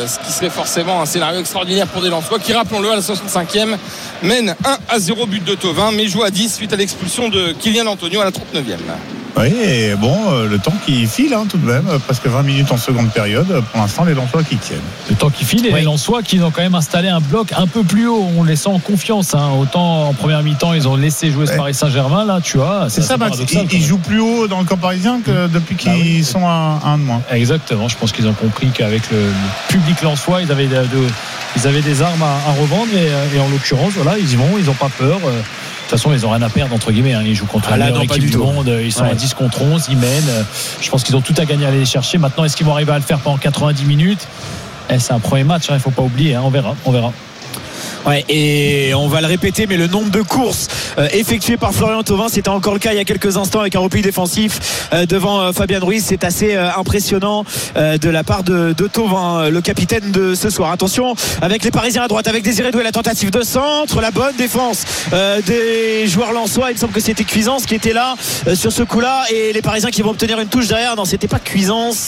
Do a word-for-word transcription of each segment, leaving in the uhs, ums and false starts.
euh, ce qui serait forcément un scénario extraordinaire pour des Lensois qui, rappelons-le, à la soixante-cinquième mène un à zéro, but de Thauvin, mais joue à dix suite à l'expulsion de Kylian Antonio à la trente-neuvième. Oui, et bon, euh, le temps qui file hein, tout de même, euh, presque vingt minutes en seconde période. Pour l'instant, les Lensois qui tiennent. Le temps qui file et oui. Les Lensois qui ont quand même installé un bloc un peu plus haut. On les sent en confiance. Hein. Autant en première mi-temps, ils ont laissé jouer ouais. ce Paris Saint-Germain. Là, tu vois, c'est, c'est ça, Max. Ils, ils jouent plus haut dans le camp parisien que depuis qu'ils bah oui. sont à un de moins. Exactement. Je pense qu'ils ont compris qu'avec le, le public lensois, ils avaient, de, de, ils avaient des armes à, à revendre. Et, et en l'occurrence, voilà, ils y vont, ils n'ont pas peur. De toute façon, ils n'ont rien à perdre, entre guillemets. Hein. Ils jouent contre ah, la meilleure équipe du, du monde. Ils sont ouais. à dix contre onze. Ils mènent. Je pense qu'ils ont tout à gagner à aller les chercher. Maintenant, est-ce qu'ils vont arriver à le faire pendant quatre-vingt-dix minutes ? eh, C'est un premier match. Hein. Il ne faut pas oublier. Hein. On verra. On verra. Ouais, et on va le répéter, mais le nombre de courses euh, effectuées par Florian Thauvin, c'était encore le cas il y a quelques instants avec un repli défensif euh, devant euh, Fabien Ruiz. C'est assez euh, impressionnant euh, de la part de, de Thauvin, le capitaine de ce soir. Attention avec les Parisiens à droite, avec Désiré Doué, la tentative de centre, la bonne défense euh, des joueurs lensois. Il me semble que c'était Cuisance qui était là euh, sur ce coup-là, et les Parisiens qui vont obtenir une touche derrière. Non, c'était pas Cuisance.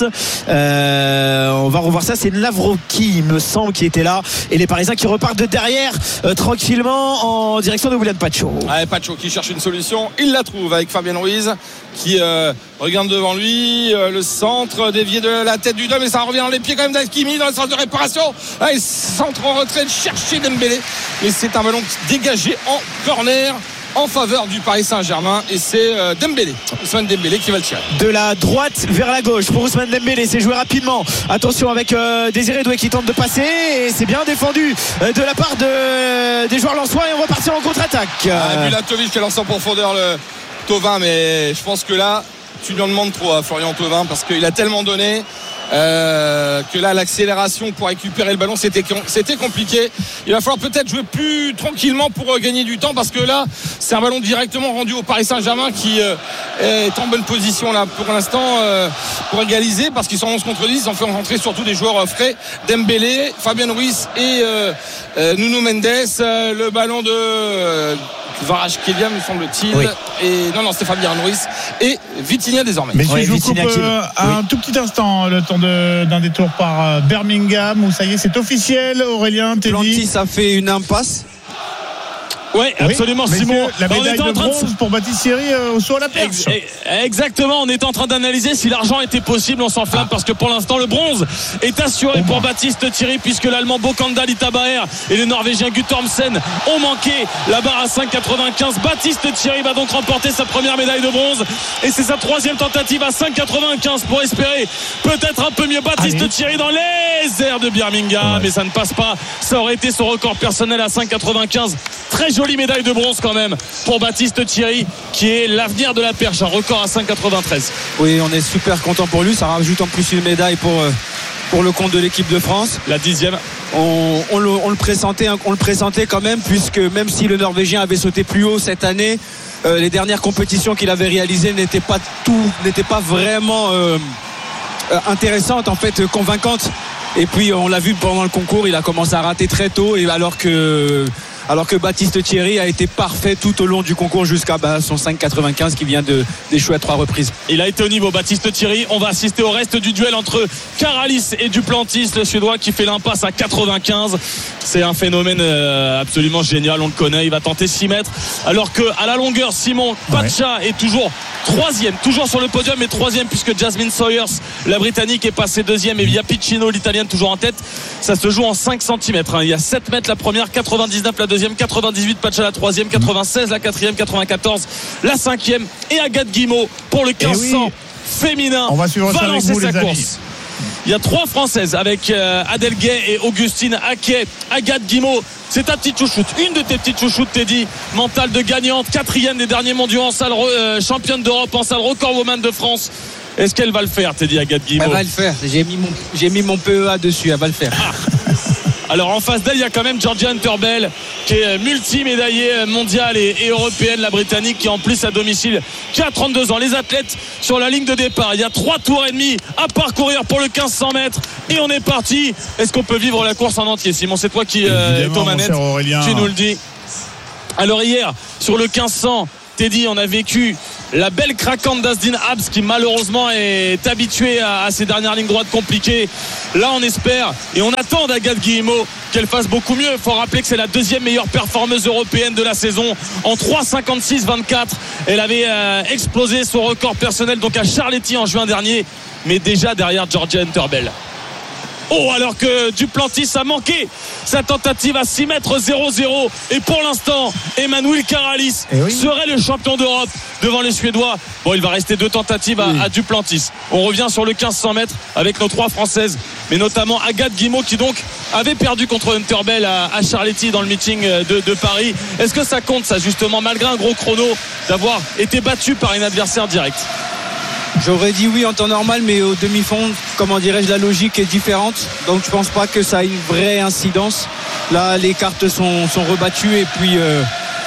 Euh, on va revoir ça. C'est Lavroki, il me semble, qui était là, et les Parisiens qui repartent de derrière. Euh, tranquillement en direction de William Pacho. Ouais, Pacho qui cherche une solution, il la trouve avec Fabien Ruiz qui euh, regarde devant lui euh, le centre dévié de la tête du dôme, et ça revient dans les pieds quand même d'Hakimi dans le sens de réparation. Ah, il centre en retrait de chercher Dembélé, mais c'est un ballon dégagé en corner en faveur du Paris Saint-Germain, et c'est euh, Dembélé, Ousmane Dembélé qui va le tirer. De la droite vers la gauche pour Ousmane Dembélé, c'est joué rapidement. Attention avec euh, Désiré Doué qui tente de passer, et c'est bien défendu euh, de la part de, euh, des joueurs lensois, et on repartit en contre-attaque. Ah, Bulatovic qui a lancé en profondeur le Thauvin, mais je pense que là tu lui en demandes trop à Florian Thauvin, parce qu'il a tellement donné Euh, que là l'accélération pour récupérer le ballon c'était, c'était compliqué. Il va falloir peut-être jouer plus tranquillement pour euh, gagner du temps, parce que là c'est un ballon directement rendu au Paris Saint-Germain qui euh, est en bonne position là pour l'instant euh, pour égaliser, parce qu'ils sont onze contre dix. Ils ont fait rentrer surtout des joueurs euh, frais, Dembélé, Fabien Ruiz et euh, euh, Nuno Mendes. euh, le ballon de euh, Kvaratskhelia me semble-t-il, oui. et non non c'était Fabien Ruiz et Vitinha désormais. Mais ouais, je vous coupe euh, un oui. tout petit instant, le temps de, d'un détour par Birmingham, où ça y est, c'est officiel. Aurélien, t'es dit Plantis a fait une impasse. Ouais, absolument, oui, Simon. Messieurs, la médaille de bronze de... pour Baptiste Thierry euh, au saut à la perche. Exactement, on est en train d'analyser si l'argent était possible. On s'enflamme ah. parce que pour l'instant le bronze est assuré pour Baptiste Thierry, puisque l'Allemand Bokanda Litabaer et le Norvégien Guttormsen ont manqué la barre à cinq quatre-vingt-quinze. Baptiste Thierry va donc remporter sa première médaille de bronze, et c'est sa troisième tentative à cinq quatre-vingt-quinze pour espérer peut-être un peu mieux. Baptiste Allez. Thierry dans les airs de Birmingham, ouais. mais ça ne passe pas. Ça aurait été son record personnel à cinq quatre-vingt-quinze. Très jolie médaille de bronze quand même pour Baptiste Thierry, qui est l'avenir de la perche, un record à cinq quatre-vingt-treize. Oui, on est super content pour lui. Ça rajoute en plus une médaille pour, pour le compte de l'équipe de France. La dixième. On, on, le, on, le présentait, on le présentait quand même, puisque même si le Norvégien avait sauté plus haut cette année, euh, les dernières compétitions qu'il avait réalisées n'étaient pas tout, n'étaient pas vraiment euh, intéressantes, en fait convaincantes. Et puis on l'a vu pendant le concours, il a commencé à rater très tôt, et alors que alors que Baptiste Thierry a été parfait tout au long du concours jusqu'à bah, son cinq quatre-vingt-quinze qui vient de, d'échouer à trois reprises. Il a été au niveau, Baptiste Thierry. On va assister au reste du duel entre Karalis et Duplantis, le Suédois qui fait l'impasse à quatre-vingt-quinze. C'est un phénomène absolument génial, on le connaît. Il va tenter six mètres, alors que à la longueur, Simon Pacha ouais. est toujours troisième, toujours sur le podium, mais troisième, puisque Jasmine Sawyers, la Britannique, est passée deuxième, et Via Piccino, l'Italienne, toujours en tête. Ça se joue en cinq centimètres, hein. Il y a sept mètres la première, quatre-vingt-dix-neuf la deuxième, quatre-vingt-dix-huit Pacha la troisième, quatre-vingt-seize la quatrième, quatre-vingt-quatorze la cinquième, et Agathe Guimau pour le quinze cents oui. féminin. On va suivre va ça lancer avec vous, sa les course. amis. Il y a trois Françaises avec euh, Adèle Gay et Augustine Haquet. Agathe Guimau, c'est ta petite chouchoute, une de tes petites chouchoutes, Teddy. Mentale de gagnante, quatrième des derniers mondiaux en salle, euh, championne d'Europe en salle, record woman de France. Est-ce qu'elle va le faire, Teddy, Agathe Guimau? Elle va le faire, j'ai mis mon, j'ai mis mon P E A dessus, elle va le faire. Ah. Alors en face d'elle, il y a quand même Georgia Hunter-Bell, qui est multi-médaillée mondiale et, et européenne, la Britannique, qui est en plus à domicile, qui a trente-deux ans. Les athlètes sur la ligne de départ, il y a trois tours et demi à parcourir pour le quinze cents mètres, et on est parti. Est-ce qu'on peut vivre la course en entier, Simon? C'est toi qui euh, es aux manettes, tu nous le dis. Alors hier, sur le quinze cents, Teddy, on a vécu la belle craquante d'Asdin Habs qui malheureusement est habituée à, à ces dernières lignes droites compliquées. Là on espère et on attend d'Agathe Guillemot qu'elle fasse beaucoup mieux. Il faut rappeler que c'est la deuxième meilleure performeuse européenne de la saison en trois cinquante-six vingt-quatre. Elle avait euh, explosé son record personnel donc à Charletti en juin dernier, mais déjà derrière Georgia Hunterbell. Oh, alors que Duplantis a manqué sa tentative à six mètres zéro zéro. Et pour l'instant, Emmanuel Caralis oui. serait le champion d'Europe devant les Suédois. Bon, il va rester deux tentatives à, oui. à Duplantis. On revient sur le quinze cents mètres avec nos trois Françaises, mais notamment Agathe Guillemot qui donc avait perdu contre Hunterbell à, à Charletti dans le meeting de, de Paris. Est-ce que ça compte, ça, justement, malgré un gros chrono, d'avoir été battu par une adversaire directe? J'aurais dit oui en temps normal, mais au demi-fond, comment dirais-je, la logique est différente. Donc je pense pas que ça a une vraie incidence. Là, les cartes sont, sont rebattues et puis euh,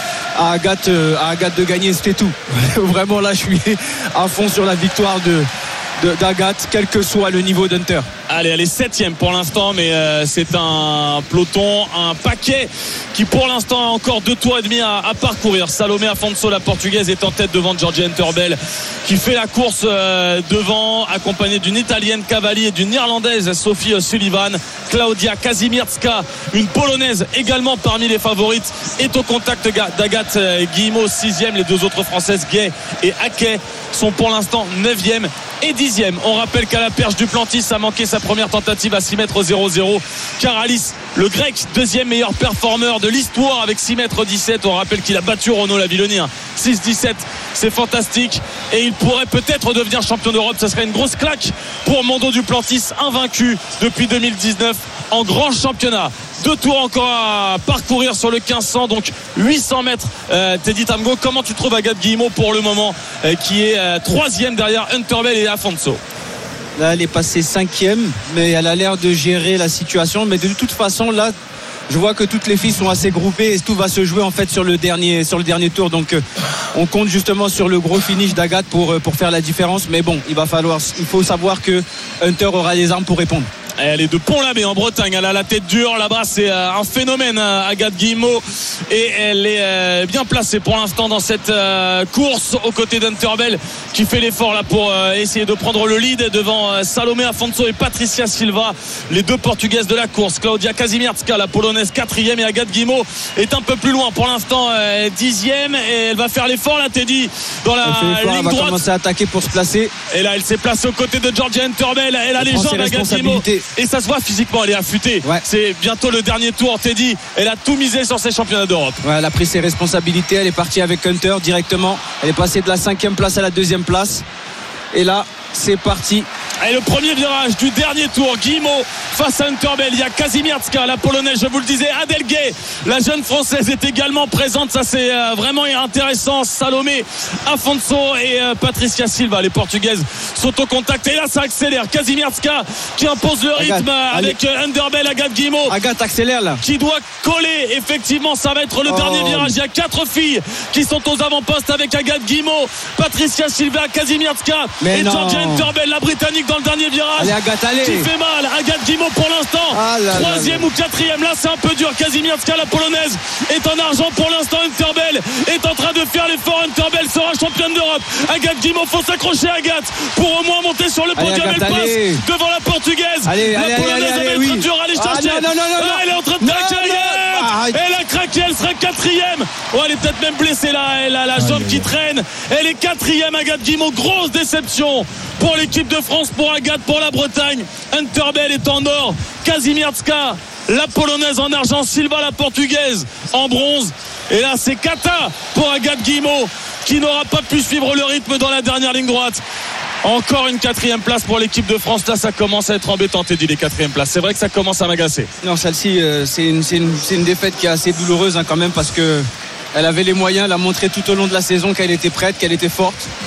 à, Agathe, euh, à Agathe de gagner, c'était tout. Vraiment là, je suis à fond sur la victoire de, de, d'Agathe, quel que soit le niveau d'Hunter. Allez, elle est septième pour l'instant, mais euh, c'est un peloton, un paquet qui pour l'instant a encore deux tours et demi à, à parcourir. Salomé Afonso, la portugaise, est en tête devant Georgia Hunterbell qui fait la course euh, devant, accompagnée d'une italienne Cavalli et d'une irlandaise Sophie Sullivan. Klaudia Kazimierska, une polonaise également parmi les favorites, est au contact d'Agathe Guillemot, sixième. Les deux autres françaises, Gay et Ake, sont pour l'instant neuvième et dixième. On rappelle qu'à la perche Duplantis a manqué sa première tentative à six mètres zéro zéro. Caralis, le grec, deuxième meilleur performeur de l'histoire avec six mètres dix-sept. On rappelle qu'il a battu Renaud Lavilloni, six dix-sept, c'est fantastique, et il pourrait peut-être devenir champion d'Europe. Ça serait une grosse claque pour Mondo Duplantis, invaincu depuis deux mille dix-neuf en grand championnat. Deux tours encore à parcourir sur le quinze cents, donc huit cents mètres. euh, Teddy Tamgo, comment tu trouves Agathe Guillemot pour le moment, euh, qui est euh, troisième derrière Hunterbell et Afonso? Là, elle est passée cinquième, mais elle a l'air de gérer la situation. Mais de toute façon, là, je vois que toutes les filles sont assez groupées et tout va se jouer en fait sur le dernier, sur le dernier tour. Donc, euh, on compte justement sur le gros finish d'Agathe pour, pour faire la différence. Mais bon, il va falloir, il faut savoir que Hunter aura les armes pour répondre. Elle est de Pont-l'Abbé en Bretagne, elle a la tête dure là-bas, c'est un phénomène, Agathe Guillemot, et elle est bien placée pour l'instant dans cette course aux côtés d'Hunterbell qui fait l'effort là pour essayer de prendre le lead devant Salomé Afonso et Patricia Silva, les deux portugaises de la course. Klaudia Kazimierska, la polonaise, quatrième, et Agathe Guillemot est un peu plus loin pour l'instant, dixième, et elle va faire l'effort là, Teddy, dans la ligne droite. Elle va commencer à attaquer pour se placer, et là elle s'est placée aux côtés de Georgia Hunterbell. Elle a les jambes, Agathe Guillemot, et ça se voit physiquement, elle est affûtée. Ouais. C'est bientôt le dernier tour, Teddy. Elle a tout misé sur ses championnats d'Europe. Ouais, elle a pris ses responsabilités, elle est partie avec Hunter directement. Elle est passée de la cinquième place à la deuxième place. Et là, c'est parti. Et le premier virage du dernier tour, Guillemot face à Hunterbell. Il y a Kazimierska, la polonaise, je vous le disais. Adèle Gay, la jeune française, est également présente. Ça, c'est vraiment intéressant. Salomé Afonso et Patricia Silva, les portugaises, sont au contact. Et là, ça accélère. Kazimierska qui impose le rythme Agathe, avec Hunterbell. Agathe Guillemot, Agathe accélère là, qui doit coller. Effectivement, ça va être le oh. dernier virage. Il y a quatre filles qui sont aux avant-postes avec Agathe Guillemot, Patricia Silva, Kazimierska et Georgia Hunterbell, la Britannique, dans le dernier virage. Allez, Agathe, allez. Qui fait mal. Agathe Guillemot pour l'instant, ah là troisième là là. ou quatrième. Là, c'est un peu dur. Kazimierska, la polonaise, est en argent pour l'instant. Hunterbell est en train de faire l'effort. Hunterbell sera championne d'Europe. Agathe Guillemot, faut s'accrocher à Agathe pour au moins monter sur le podium. Elle passe allez. devant la portugaise. Allez, la allez, polonaise allez, va être oui. dure. Allez chercher. Ah, non, non, non, non, ah, elle est en train de craquer, Agathe. Elle a craqué, elle sera quatrième. Oh, elle est peut-être même blessée là. Elle a la jambe qui traîne. Elle est quatrième, Agathe Guillemot. Grosse déception pour l'équipe de France, pour Agathe, pour la Bretagne. Hunterbell est en or, Kazimierska, la polonaise, en argent, Silva, la portugaise, en bronze. Et là, c'est Kata pour Agathe Guillemot, qui n'aura pas pu suivre le rythme dans la dernière ligne droite. Encore une quatrième place pour l'équipe de France. Là, ça commence à être embêtant, Teddy, les quatrièmes places. C'est vrai que ça commence à m'agacer. Non, celle-ci, euh, c'est, une, c'est, une, c'est une défaite qui est assez douloureuse hein, quand même, parce que elle avait les moyens, elle a montré tout au long de la saison qu'elle était prête, qu'elle était forte.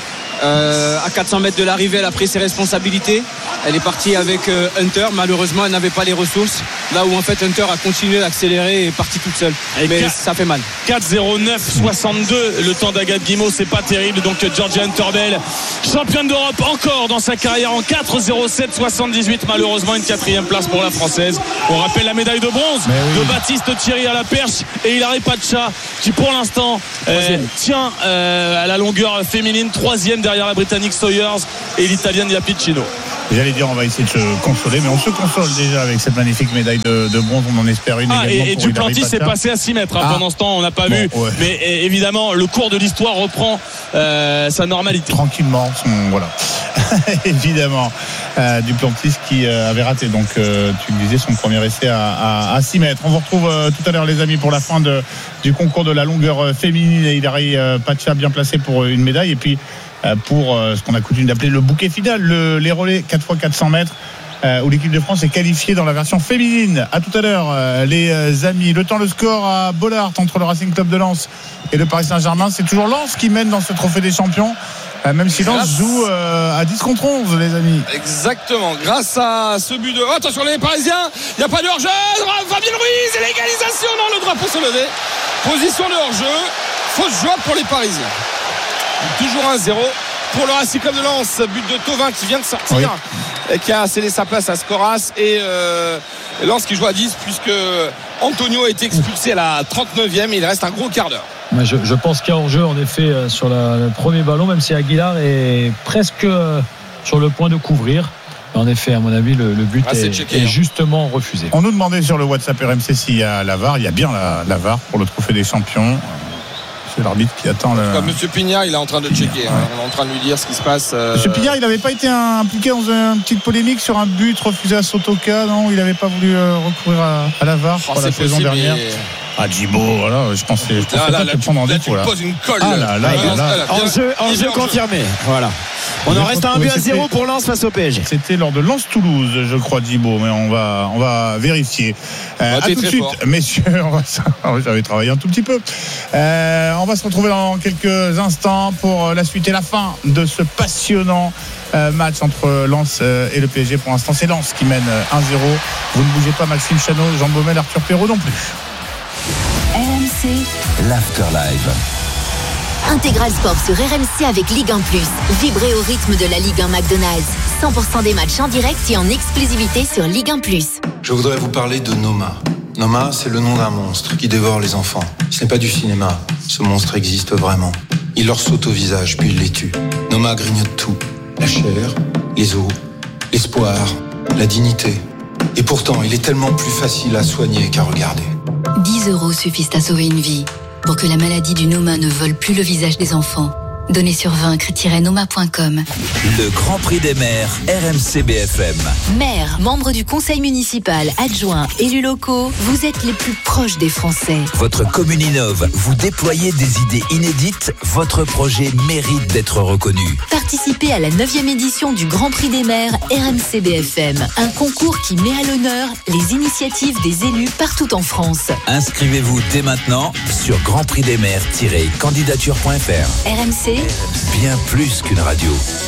Euh, à quatre cents mètres de l'arrivée, elle a pris ses responsabilités. Elle est partie avec euh, Hunter. Malheureusement, elle n'avait pas les ressources. Là où en fait Hunter a continué d'accélérer et est partie toute seule. Et mais quatre, ça fait mal. quatre zéro neuf soixante-deux le temps d'Agathe Guimau, c'est pas terrible. Donc Georgia Hunterbell, championne d'Europe encore dans sa carrière en quatre zéro sept soixante-dix-huit. Malheureusement une quatrième place pour la française. On rappelle la médaille de bronze oui. de Baptiste Thierry à la perche et Hilary Pacha qui pour l'instant euh, tient euh, à la longueur féminine, troisième derrière la Britannique Sawyers et l'Italienne Iapiccino. J'allais dire on va essayer de se consoler, mais on se console déjà avec cette magnifique médaille de, de bronze. On en espère une ah, également et, et pour Duplantis s'est passé à six mètres hein. ah. Pendant ce temps on n'a pas bon, vu ouais. Mais évidemment le cours de l'histoire reprend euh, sa normalité tranquillement son, voilà évidemment euh, Duplantis qui euh, avait raté donc euh, tu me disais son premier essai à, à, à six mètres. On vous retrouve euh, tout à l'heure les amis pour la fin de, du concours de la longueur féminine et Hilary euh, Pacha bien placé pour une médaille et puis pour ce qu'on a coutume d'appeler le bouquet final, le, les relais quatre fois quatre cents mètres euh, où l'équipe de France est qualifiée dans la version féminine. À tout à l'heure euh, les amis. Le temps, le score à Bollaert entre le Racing Club de Lens et le Paris Saint-Germain. C'est toujours Lens qui mène dans ce trophée des champions, euh, même si Lens grâce... joue euh, à dix contre onze les amis. Exactement, grâce à ce but de... Oh, attention les Parisiens, il n'y a pas de hors-jeu. Fabien Ruiz et l'égalisation. Non, le drapeau se lever. Position de hors-jeu. Fausse joie pour les Parisiens. Toujours un zéro pour le Racing Club de Lens. But de Thauvin qui vient de sortir oui. et qui a cédé sa place à Scoras et euh, Lens qui joue à dix puisque Antonio a été expulsé à la trente-neuvième et il reste un gros quart d'heure. Je, je pense qu'il y a hors-jeu en effet sur la, le premier ballon, même si Aguilar est presque sur le point de couvrir. En effet, à mon avis, le, le but ah, est, checké, est hein. justement refusé. On nous demandait sur le WhatsApp R M C s'il y a la V A R. Il y a bien la, la V A R pour le trophée des champions. C'est l'arbitre qui attend le... Monsieur Pignard, il est en train de checker. Hein. On est en train de lui dire ce qui se passe. Euh... Monsieur Pignard, il n'avait pas été impliqué dans une petite polémique sur un but refusé à Sotoka, non? Il n'avait pas voulu recourir à, à la V A R oh, pour la saison possible, dernière. Mais... Ah, Djibo, voilà, je pensais, je pensais là, pas là, là, te prendre en défaut. Là, tu poses une colle. Ah, là, là, là, là, là. En jeu, en jeu confirmé. Voilà. On en reste à un but à zéro pour Lens face au P S G. C'était lors de Lens-Toulouse, je crois, Djibo, mais on va, on va vérifier. Euh, à tout de suite, fort. Messieurs, on va, j'avais travaillé un tout petit peu. Euh, on va se retrouver dans quelques instants pour la suite et la fin de ce passionnant euh, match entre Lens euh, et le P S G. Pour l'instant, c'est Lens qui mène un zéro. Vous ne bougez pas, Maxime Chanot, Jean Baumel, Arthur Perrault non plus. R M C l'Afterlive. Intégral Sport sur R M C avec Ligue un plus. Vibrez au rythme de la Ligue un McDonald's. cent pour cent des matchs en direct et en exclusivité sur Ligue un plus. Je voudrais vous parler de Noma. Noma, c'est le nom d'un monstre qui dévore les enfants. Ce n'est pas du cinéma. Ce monstre existe vraiment. Il leur saute au visage, puis il les tue. Noma grignote tout. La chair, les os, l'espoir, la dignité. Et pourtant, il est tellement plus facile à soigner qu'à regarder. dix euros suffisent à sauver une vie. Pour que la maladie du Noma ne vole plus le visage des enfants. Donnez sur vaincre tiret noma point com. Le Grand Prix des maires, R M C B F M. Maires, membres du conseil municipal, adjoints, élus locaux, vous êtes les plus proches des Français. Votre commune innove, vous déployez des idées inédites, votre projet mérite d'être reconnu. Participez à la neuvième édition du Grand Prix des maires R M C B F M. Un concours qui met à l'honneur les initiatives des élus partout en France. Inscrivez-vous dès maintenant sur grand prix des maires tiret candidature point f r. R M C, bien plus qu'une radio.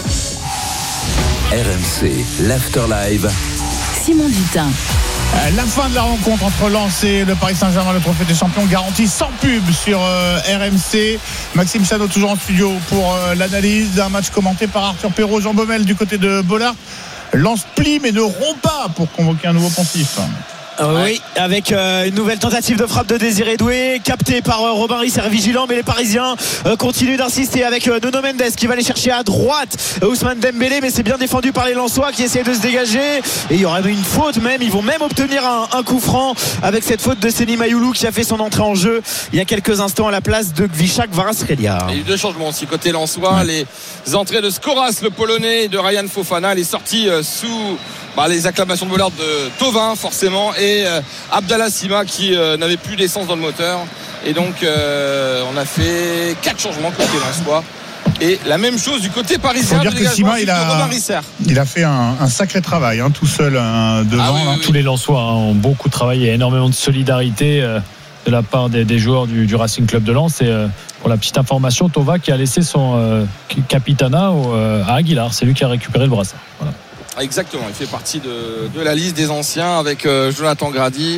R M C, l'Afterlive. Simon Dutin. La fin de la rencontre entre Lens et le Paris Saint-Germain, le trophée des champions, garanti sans pub sur euh, R M C. Maxime Chanot toujours en studio pour euh, l'analyse d'un match commenté par Arthur Perrault, Jean Baumel du côté de Bollaert. Lens plie mais ne rompt pas pour convoquer un nouveau pensif. Euh, oui, avec euh, une nouvelle tentative de frappe de Désiré Doué, captée par euh, Robin Risser vigilant, mais les Parisiens euh, continuent d'insister avec euh, Nuno Mendes qui va aller chercher à droite euh, Ousmane Dembélé, mais c'est bien défendu par les Lensois qui essaient de se dégager, et il y aura une faute même, ils vont même obtenir un, un coup franc avec cette faute de Seny Mayoulou qui a fait son entrée en jeu il y a quelques instants à la place de Gvichak Kvaratskhelia. Il y a eu deux changements aussi côté Lensois, les entrées de Skoras le Polonais et de Ryan Fofana, les sorties euh, sous bah, les acclamations de Bollaert de Thauvin forcément et euh, Abdallah Sima qui euh, n'avait plus d'essence dans le moteur, et donc euh, on a fait quatre changements côté Lensois et la même chose du côté parisien. Il faut dire que Sima il a, il a fait un, un sacré travail hein, tout seul hein, devant. Ah oui, oui, oui. Tous les Lensois hein, ont beaucoup travaillé, énormément de solidarité. Euh... de la part des, des joueurs du, du Racing Club de Lens. Et euh, pour la petite information, Tova qui a laissé son euh, capitana au, euh, à Aguilar, c'est lui qui a récupéré le brassard. Voilà. Exactement, il fait partie de, de la liste des anciens avec euh, Jonathan Grady,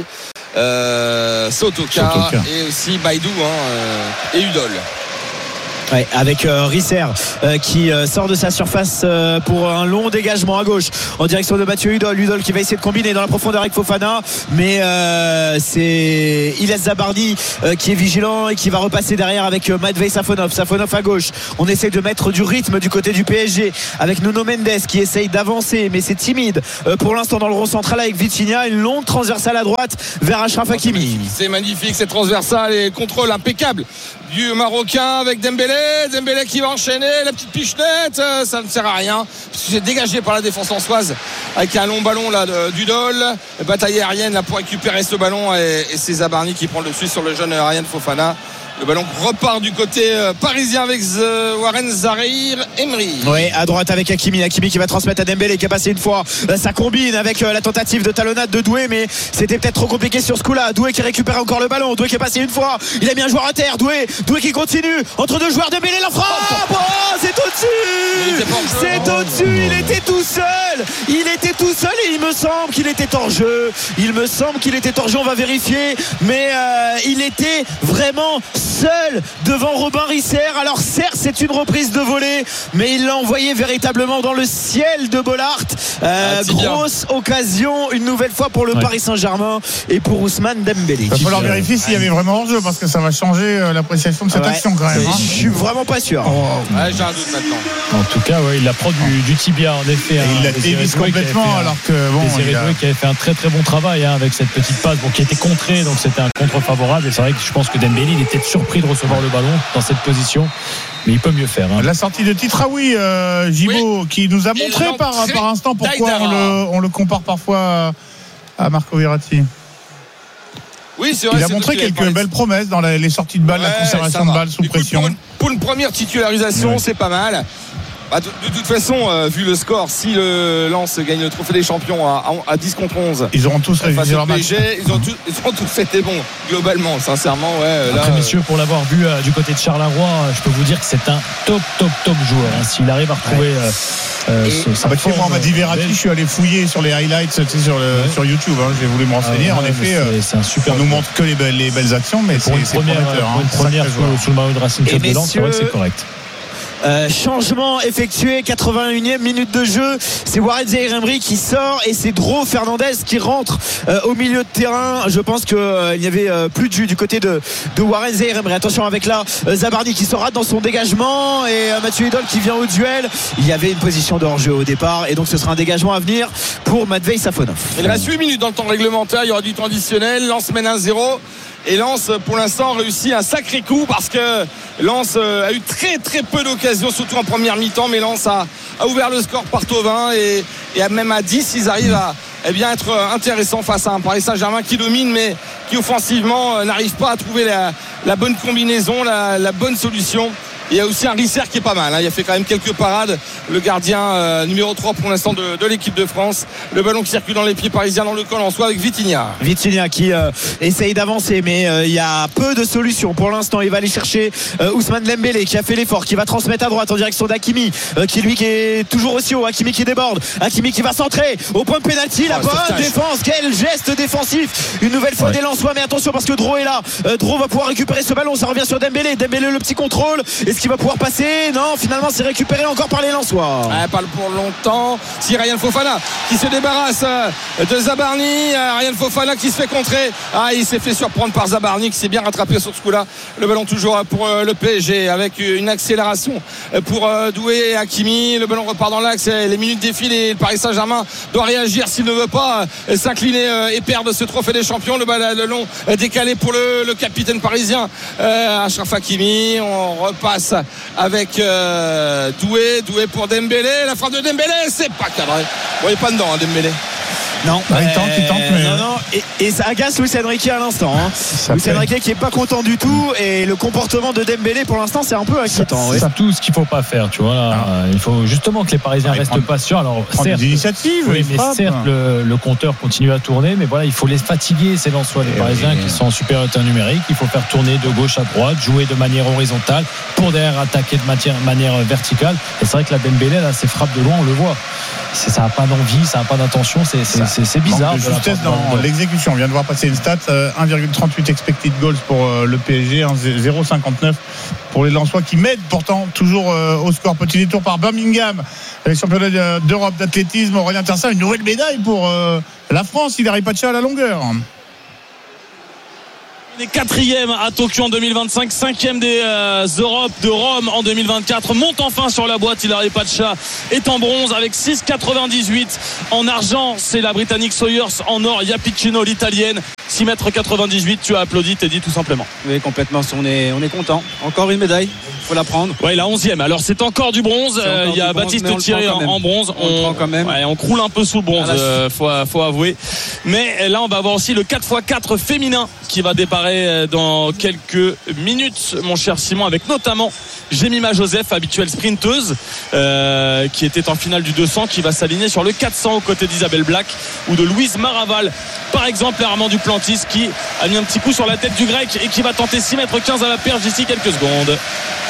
euh, Sotoka, Sotoka et aussi Baïdou hein, euh, et Udol. Ouais, avec euh, Risser euh, qui euh, sort de sa surface euh, pour un long dégagement à gauche en direction de Mathieu Udol. Udol qui va essayer de combiner dans la profondeur avec Fofana, mais euh, c'est Ilyes Zabardi euh, qui est vigilant et qui va repasser derrière avec euh, Matvei Safonov. Safonov à gauche. On essaie de mettre du rythme du côté du P S G avec Nuno Mendes qui essaye d'avancer, mais c'est timide euh, pour l'instant dans le rond central avec Vitinha. Une longue transversale à droite vers Achraf Hakimi. C'est magnifique cette transversale et contrôle impeccable du Marocain avec Dembélé. Dembélé qui va enchaîner la petite pichenette, ça ne sert à rien parce que c'est dégagé par la défense lensoise avec un long ballon là d'Udol, bataille aérienne là pour récupérer ce ballon et, et c'est Zabarni qui prend le dessus sur le jeune Ryan Fofana. Le ballon repart du côté parisien avec Warren Zahir Emery. Oui, à droite avec Hakimi. Hakimi qui va transmettre à Dembélé qui a passé une fois. Ça combine avec la tentative de talonnade de Doué, mais c'était peut-être trop compliqué sur ce coup-là. Doué qui récupère encore le ballon. Doué qui est passé une fois. Il a mis un joueur à terre. Doué, Doué qui continue. Entre deux joueurs, Dembélé la frappe. Oh, c'est au-dessus. C'est au-dessus. Il était tout seul. Il était tout seul et il me semble qu'il était hors jeu. Il me semble qu'il était hors jeu. On va vérifier. Mais euh, il était vraiment seul devant Robin Risser. Alors certes c'est une reprise de volée, mais il l'a envoyé véritablement dans le ciel de Bollaert. euh, ah, grosse bien. Occasion une nouvelle fois pour le ouais. Paris Saint-Germain et pour Ousmane Dembélé. Il va falloir vérifier s'il y avait vraiment hors-jeu parce que ça va changer l'appréciation de cette ouais. action quand même hein. Je suis vraiment pas sûr. Oh. Ouais, j'ai un doute maintenant. En tout cas ouais, il la prend du, du tibia en effet hein. Il l'a dévisse complètement un, alors que bon, il a... qui avait fait un très très bon travail hein, avec cette petite passe bon, qui était contrée, donc c'était un contre favorable et c'est vrai que je pense que Dembélé il était surpris de recevoir le ballon dans cette position, mais il peut mieux faire hein. La sortie de Titraoui euh, Gibaud oui. qui nous a montré par, par instant pourquoi on le, on le compare parfois à Marco Verratti. Oui, c'est vrai, il a montré quelques belles promesses dans la, les sorties de balles, ouais, la conservation de balles sous du pression coup, pour, une, pour une première titularisation ouais. c'est pas mal. Bah, de, de toute façon, euh, vu le score, si le Lens gagne le trophée des champions à, à, à dix contre onze, ils auront tous réussi leur match. Ils ont, tout, ils ont tous été bons, globalement, sincèrement. Ouais, Après, là, messieurs, pour l'avoir vu euh, du côté de Charleroi, je peux vous dire que c'est un top, top, top joueur. Hein, s'il arrive à retrouver. Ouais. Euh, et, ce, ah bah, forme, moi, on m'a dit Verratti, je suis allé fouiller sur les highlights tu sais, sur, le, ouais. sur YouTube. Hein, j'ai voulu me renseigner. Ah, ouais, en effet, c'est, c'est un super on nous montre que les belles, les belles actions, mais c'est, c'est première, prometteur. Pour une hein, première sous, sous le maillot de Racing Club de Lens, c'est vrai que c'est correct. Euh, changement effectué, quatre-vingt-unième minute de jeu. C'est Warren Zahir Emery qui sort et c'est Dro Fernandez qui rentre euh, au milieu de terrain. Je pense qu'il euh, n'y avait euh, plus de jus du côté de, de Warren Zahir Emery. Attention avec là euh, Zabardi qui se rate dans son dégagement et euh, Mathieu Udol qui vient au duel. Il y avait une position de hors-jeu au départ et donc ce sera un dégagement à venir pour Matvei Safonov. Il reste huit minutes dans le temps réglementaire. Il y aura du temps additionnel. Lens mène un zéro. Et Lens pour l'instant réussit un sacré coup parce que Lens a eu très très peu d'occasions, surtout en première mi-temps, mais Lens a, a ouvert le score par Thauvin et, et même à dix ils arrivent à eh bien, être intéressants face à un Paris Saint-Germain qui domine mais qui offensivement n'arrive pas à trouver la, la bonne combinaison, la, la bonne solution. Il y a aussi un Risser qui est pas mal hein. Il a fait quand même quelques parades, le gardien euh, numéro trois pour l'instant de, de l'équipe de France. Le ballon qui circule dans les pieds parisiens dans le col en soi avec Vitinha Vitinha qui euh, essaye d'avancer mais euh, il y a peu de solutions pour l'instant. Il va aller chercher euh, Ousmane Dembélé qui a fait l'effort, qui va transmettre à droite en direction d'Hakimi euh, qui lui qui est toujours aussi haut. Hakimi qui déborde, Hakimi qui va centrer au point de pénalty. La oh, bonne défense, quel geste défensif une nouvelle fois ouais. des Lensois, mais attention parce que Dro est là. euh, Dro va pouvoir récupérer ce ballon, ça revient sur Dembélé. Dembélé le petit contrôle, est-ce qu'il va pouvoir passer? Non, finalement c'est récupéré encore par les Lensois. Ah, pas pour longtemps. Si Ryan Fofana qui se débarrasse de Zabarni, Ryan Fofana qui se fait contrer. Ah, il s'est fait surprendre par Zabarni qui s'est bien rattrapé sur ce coup-là. Le ballon toujours pour le P S G avec une accélération pour Doué et Hakimi. Le ballon repart dans l'axe, les minutes défilent et le Paris Saint-Germain doit réagir s'il ne veut pas s'incliner et perdre ce trophée des champions. Le ballon le long décalé pour le, le capitaine parisien euh, Achraf Hakimi. On repasse avec euh, Doué, Doué pour Dembélé, la frappe de Dembélé, c'est pas cadré. Vous voyez pas dedans hein, Dembélé. Non, bah, il tente, il tente, mais non, non. Et, et ça agace Luis Enrique à l'instant. Hein. Luis Enrique qui est pas content du tout et le comportement de Dembélé pour l'instant c'est un peu inquiétant. C'est ouais. tout ce qu'il faut pas faire, tu vois. Là, il faut justement que les Parisiens ah, restent prendre, patients. Alors certes, des initiatives, oui, mais frappe. certes le, le compteur continue à tourner, mais voilà, il faut les fatiguer ces Lensois, les et Parisiens oui. qui sont en supériorité numérique. Il faut faire tourner de gauche à droite, jouer de manière horizontale pour derrière attaquer de manière, manière verticale. Et c'est vrai que la Dembélé là, ses frappes de loin, on le voit. C'est, ça n'a pas d'envie, ça n'a pas d'intention, c'est, c'est, c'est, c'est bizarre. De justesse dans de... l'exécution. On vient de voir passer une stat, euh, un virgule trente-huit expected goals pour euh, le P S G, zéro virgule cinquante-neuf pour les Lensois qui m'aident pourtant toujours euh, au score. Petit détour par Birmingham, les championnats d'Europe d'athlétisme. Aurélien Tersin, une nouvelle médaille pour euh, la France. Il n'arrive pas de chat à la longueur. Quatrième à Tokyo en deux mille vingt-cinq, cinquième des euh, Europes de Rome en deux mille vingt-quatre, monte enfin sur la boîte. Hilary Pacha est en bronze avec six virgule quatre-vingt-dix-huit. En argent, c'est la Britannique Sawyers. En or, Yapicino, l'Italienne. six virgule quatre-vingt-dix-huit. Tu as applaudi, Teddy, tout simplement. Oui, complètement. On est, on est content. Encore une médaille. Faut la prendre. Ouais, la onzième. Alors c'est encore du bronze. Il euh, y a bronze, Baptiste Thierry en, en bronze. On, on, quand même. Ouais, on croule un peu sous le bronze, euh, faut, faut avouer. Mais là, on va avoir aussi le quatre par quatre féminin qui va déparer dans quelques minutes, mon cher Simon, avec notamment Jemima Joseph, habituelle sprinteuse, euh, qui était en finale du deux cents, qui va s'aligner sur le quatre cents aux côtés d'Isabelle Black ou de Louise Maraval, par exemple. Armand Duplantis qui a mis un petit coup sur la tête du grec et qui va tenter six mètres quinze à la perche d'ici quelques secondes.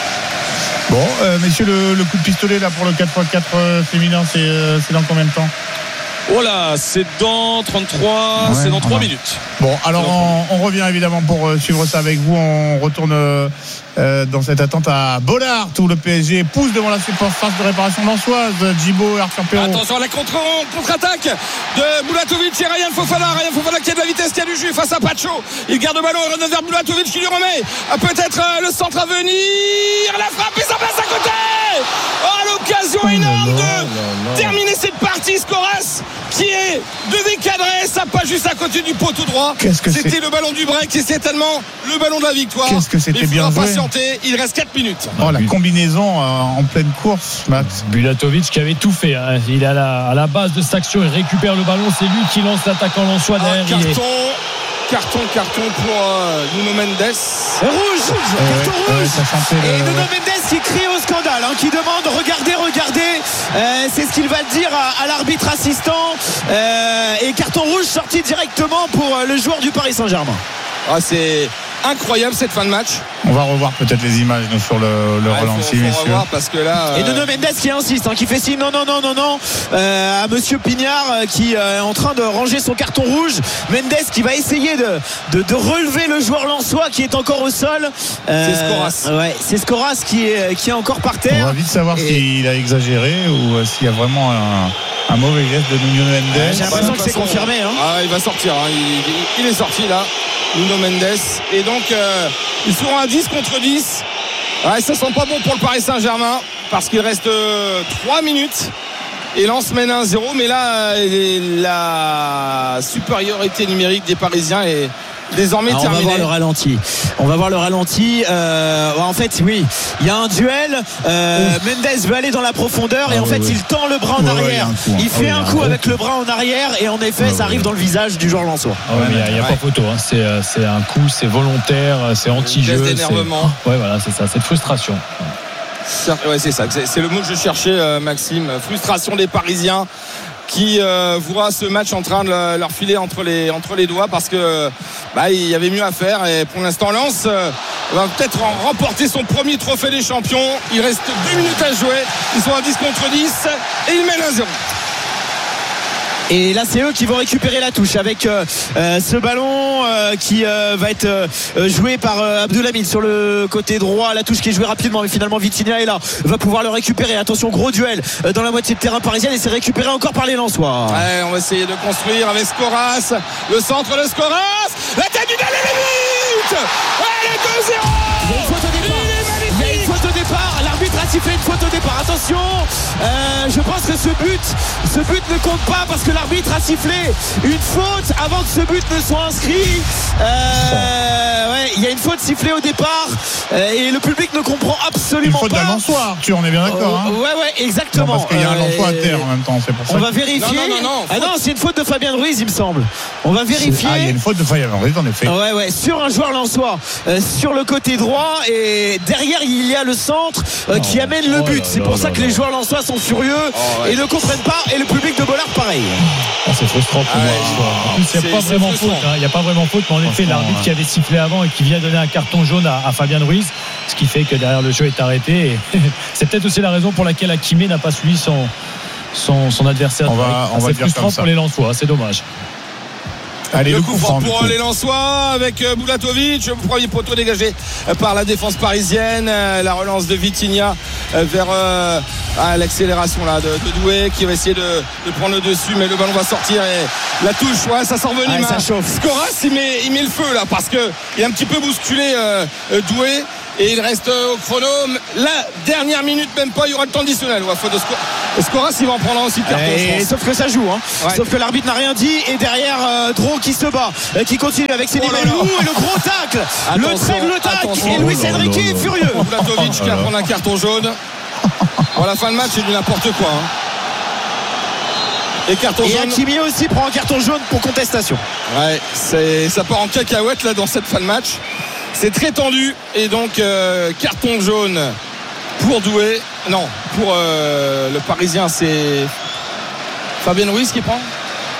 Bon, euh, messieurs, le, le coup de pistolet là pour le quatre par quatre euh, féminin, c'est, euh, c'est dans combien de temps? Oh là, c'est dans trente-trois, ouais, c'est dans trois minutes. Bon, alors on, on revient évidemment pour euh, suivre ça avec vous. On retourne euh, dans cette attente à Bollard où le P S G pousse devant la surface de réparation lensoise. Djibo et Arthur Perrault. Attention à la contre, contre-attaque de Bulatovic et Ryan Fofana. Ryan Fofana qui a de la vitesse, qui a du jus face à Pacho. Il garde le ballon et revient vers Bulatovic qui lui remet. Ah, peut-être euh, le centre à venir. La frappe et ça passe à côté. Oh, l'occasion oh énorme là là, de là là. terminer cette partie. Scoras qui est devait cadrer, ça passe juste à côté du poteau droit. Qu'est-ce que c'était c'est... le ballon du break et c'est tellement le ballon de la victoire. Qu'est-ce que c'était bien joué. Patienter, il reste quatre minutes. Oh, la combinaison euh, en pleine course, Max. Bulatovic qui avait tout fait, hein. Il est à la, à la base de cette action, il récupère le ballon, c'est lui qui lance l'attaquant lensois derrière. Ah, carton, est... carton, carton pour euh, Nuno Mendes. Rouge, euh, carton ouais, rouge. Ouais, et le... Nuno Mendes qui crie au scandale, hein, qui demande regardez, regardez. Euh, c'est ce qu'il va dire à, à l'arbitre assistant. Euh, et carton rouge sorti directement pour euh, le joueur du Paris Saint-Germain. Ah, c'est incroyable cette fin de match. On va revoir peut-être les images nous, sur le, le ouais, ralenti, faut, faut messieurs. Parce que là, euh... Et Nuno Mendes qui insiste, hein, qui fait signe non, non, non, non, non euh, à Monsieur Pignard euh, qui euh, est en train de ranger son carton rouge. Mendes qui va essayer de, de, de relever le joueur lensois qui est encore au sol. Euh, c'est Scoras. Ouais, c'est Scoras qui est, qui est encore par terre. On va vite savoir et... s'il a exagéré ou euh, s'il y a vraiment un, un mauvais geste de Nuno Mendes. Euh, j'ai l'impression que c'est confirmé. Hein. Ah, il va sortir. Hein. Il, il est sorti là, Nuno Mendes. Et donc, euh, ils seront à dix contre dix. Ouais, ça sent pas bon pour le Paris Saint-Germain parce qu'il reste euh, trois minutes et Lens mène un zéro, mais là la supériorité numérique des Parisiens est désormais alors terminée. On va voir le ralenti. On va voir le ralenti. Euh, en fait, oui, il y a un duel. Euh, Mendes veut aller dans la profondeur ah, et en oui, fait, oui. il tend le bras en ouais, arrière. Ouais, il, il fait oui, un coup avec le bras en arrière et en effet, ouais, ça arrive ouais. dans le visage du joueur lensois. Ah ouais, il n'y a, a ouais. pas photo. Hein. C'est, c'est un coup, c'est volontaire, c'est anti-jeu. C'est d'énervement. C'est... Ouais, voilà, c'est ça, c'est de frustration. Ouais, c'est ça. C'est, c'est le mot que je cherchais, euh, Maxime. Frustration des Parisiens qui euh, voit ce match en train de leur filer entre les, entre les doigts parce que bah, il y avait mieux à faire et pour l'instant Lens euh, va peut-être remporter son premier trophée des champions. Il reste deux minutes à jouer, ils sont à dix contre dix et ils mènent un zéro. Et là c'est eux qui vont récupérer la touche avec euh, ce ballon euh, qui euh, va être euh, joué par euh, Abdoulhamid sur le côté droit. La touche qui est jouée rapidement mais finalement Vitinha est là, va pouvoir le récupérer. Attention, gros duel euh, dans la moitié de terrain parisienne et c'est récupéré encore par les Lensois. Ouais, on va essayer de construire avec Scoras, le centre de Scoras, la tête du Dal et le but. Ouais, le deux zéro. Il y a une faute au départ. Il y a une faute au départ. L'arbitre a sifflé une faute au départ. Attention, euh, je pense que ce but, ce but ne compte pas parce que l'arbitre a sifflé une faute avant que ce but ne soit inscrit. Euh, ouais, il y a une faute sifflée au départ euh, et le public ne comprend absolument pas. Une faute pas. d'un Lensois, Arthur, on est bien d'accord. Hein. Euh, ouais, ouais, exactement. Non, parce qu'il y a un Lensois euh, à terre en même temps, c'est pour ça. On va vérifier. Non, non, non, non, ah non, c'est une faute de Fabien Ruiz, il me semble. On va vérifier. Ah, il y a une faute de Fabien Ruiz, en effet. Ouais, ouais, sur un joueur lensois, euh, sur le côté droit, et derrière il y a le centre euh, qui Oh, amène le oh but. là C'est là pour là ça que là. les joueurs lensois sont furieux Oh, ouais. et ne comprennent pas, et le public de Bollard pareil. Ah, c'est frustrant pour Ah, moi. ouais, En plus, il n'y a c'est- pas c'est vraiment faute. frustrant. hein. Il n'y a pas vraiment faute, mais en effet, Franchement, l'arbitre ouais. qui avait sifflé avant et qui vient donner un carton jaune à, à Fabien Ruiz, ce qui fait que derrière le jeu est arrêté. Et c'est peut-être aussi la raison pour laquelle Hakimi n'a pas suivi son, son, son adversaire. On va- on va c'est dire frustrant comme ça. pour les Lensois, c'est dommage. Allez, le le coup coup franc franc. du pour coup. les Lensois avec euh, Boulatovic, premier poteau dégagé euh, par la défense parisienne, euh, la relance de Vitinha euh, vers euh, ah, l'accélération là de, de Doué qui va essayer de, de prendre le dessus, mais le ballon va sortir et la touche, ouais, ça s'envenime. Ah, ça chauffe. Scoras il met, il met le feu là parce que il a un petit peu bousculé euh, euh, Doué. Et il reste euh, au chrono. La dernière minute, même pas, il y aura le temps additionnel. Ouais, faute de Scoras. Scoras, il va en prendre aussi le carton. je Et pense. sauf que ça joue, hein. Ouais. Sauf que l'arbitre n'a rien dit, et derrière euh, Dro qui se bat, euh, qui continue avec ses Oh là libellous, là. et le gros tacle, le Attention, trèfle le tacle, attention. et Luis Oh là Enrique là est là. furieux. Boulatovic qui va prendre un carton jaune. Bon, la fin de match, c'est du n'importe quoi. Hein. Et carton Et jaune. Hakimi aussi prend un carton jaune pour contestation. Ouais, c'est, ça part en cacahuète là dans cette fin de match. C'est très tendu et donc euh, carton jaune pour Doué. Non, pour euh, le Parisien, c'est Fabien Ruiz qui prend.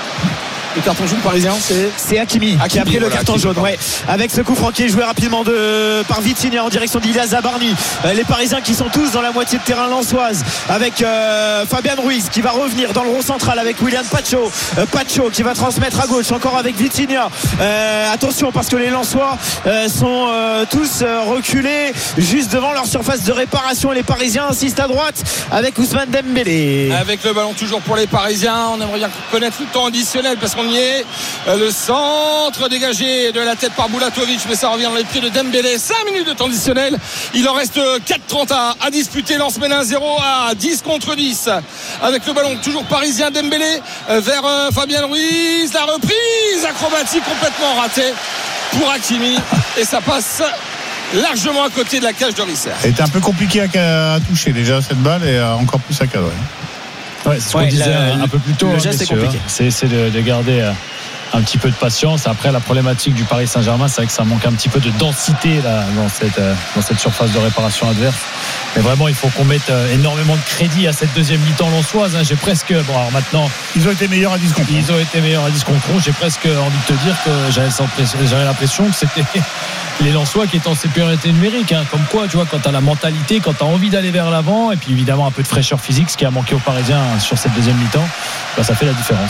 Le carton jaune parisien, c'est C'est Hakimi, qui Hakimi, a pris le voilà, carton Hakimi, jaune, pardon. ouais. Avec ce coup franc qui est joué rapidement de, par Vitinha en direction d'Ilyas Zabarni. Euh, les Parisiens qui sont tous dans la moitié de terrain lensoise. Avec euh, Fabien Ruiz qui va revenir dans le rond central avec William Pacho. Euh, Pacho qui va transmettre à gauche encore avec Vitinha. Euh, attention parce que les Lensois euh, sont euh, tous euh, reculés juste devant leur surface de réparation. Et les Parisiens insistent à droite avec Ousmane Dembélé. avec le ballon toujours pour les Parisiens. On aimerait bien connaître le temps additionnel parce qu'on y est. Le centre dégagé de la tête par Boulatovic, mais ça revient dans les pieds de Dembélé. cinq minutes de temps additionnel. Il en reste quatre trente à, à disputer. Lance mène un zéro à dix contre dix. Avec le ballon toujours parisien, Dembélé vers euh, Fabien Ruiz. La reprise acrobatique complètement ratée pour Hakimi. Et ça passe largement à côté de la cage de Risser. C'était un peu compliqué à, à toucher déjà cette balle et euh, encore plus à cadrer. Ouais, c'est ce qu'on Ouais, disait la- un, un peu plus tôt. le hein, geste est messieurs, compliqué. hein. C'est, c'est de, de garder euh, un petit peu de patience. Après, la problématique du Paris Saint-Germain, c'est vrai que ça manque un petit peu de densité là, dans, cette, euh, dans cette surface de réparation adverse. Mais vraiment, il faut qu'on mette euh, énormément de crédit à cette deuxième mi-temps lensoise. Hein. J'ai presque. Bon, alors maintenant, Ils ont été meilleurs à dix contre. ils ont été meilleurs à dix contre onze. J'ai presque envie de te dire que j'avais, j'avais l'impression que c'était les Lensois qui étaient en supériorité numérique. Hein. Comme quoi, tu vois, quand tu as la mentalité, quand tu as envie d'aller vers l'avant, et puis évidemment un peu de fraîcheur physique, ce qui a manqué aux Parisiens hein, sur cette deuxième mi-temps, bah, ça fait la différence.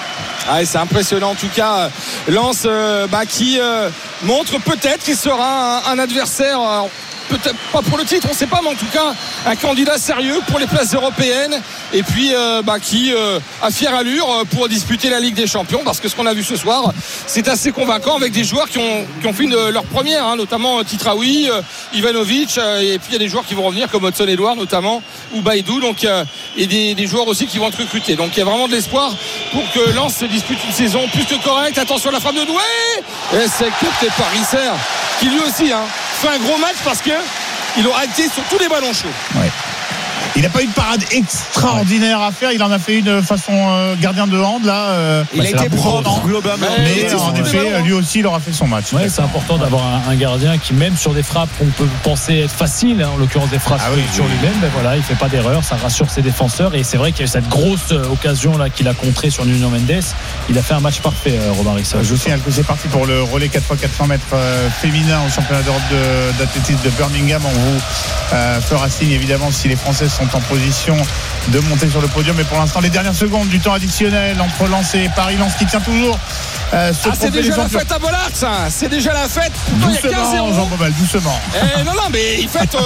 Ah, c'est impressionnant en tout cas. Lens euh, bah, qui euh, montre peut-être qu'il sera un, un adversaire, euh, peut-être pas pour le titre, on ne sait pas, mais en tout cas un candidat sérieux pour les places européennes et puis euh, bah, qui euh, a fière allure pour disputer la Ligue des Champions, parce que ce qu'on a vu ce soir c'est assez convaincant avec des joueurs qui ont, qui ont fait une, leur première, hein, notamment Titraoui, euh, Ivanovic, euh, et puis il y a des joueurs qui vont revenir comme Hudson Edouard notamment, ou Baïdou, donc, euh, et des, des joueurs aussi qui vont être recrutés, donc il y a vraiment de l'espoir pour que Lens se dispute une saison plus que correcte. Attention à la frappe de Doué, et c'est capté par Risser qui lui aussi hein, fait un gros match parce que il aura été sur tous les ballons chauds. Ouais. Il n'a pas eu de parade extraordinaire à faire. Il en a fait une façon euh, gardien de hand là. euh, Il bah, a c'est été important. propre globalement. Mais- Mais était en sur tous les effet, ballons. lui aussi, il aura fait son match. Ouais, c'est important d'avoir un, un gardien qui, même sur des frappes qu'on peut penser être faciles, hein, en l'occurrence des frappes Ah oui, sur oui. lui-même, ben voilà, il fait pas d'erreur, ça rassure ses défenseurs. Et c'est vrai qu'il y a eu cette grosse euh, occasion là qu'il a contrée sur Nuno Mendes. Il a fait un match parfait, euh, Robin Risser. Je vous signale que c'est parti pour le relais quatre fois quatre cents mètres euh, féminin au championnat d'Europe de- d'athlétisme de Birmingham. On vous euh, fera signe évidemment si les Françaises sont en position de monter sur le podium. Mais pour l'instant, les dernières secondes du temps additionnel entre Lens et Paris. Lens qui tient toujours euh, ce Ah, c'est trophée des déjà la champions. fête à Bollard, ça. C'est déjà la fête. Pourtant, il y a quinze Doucement, zéro. Jean Bobal, doucement. Eh, non, non, mais il fête.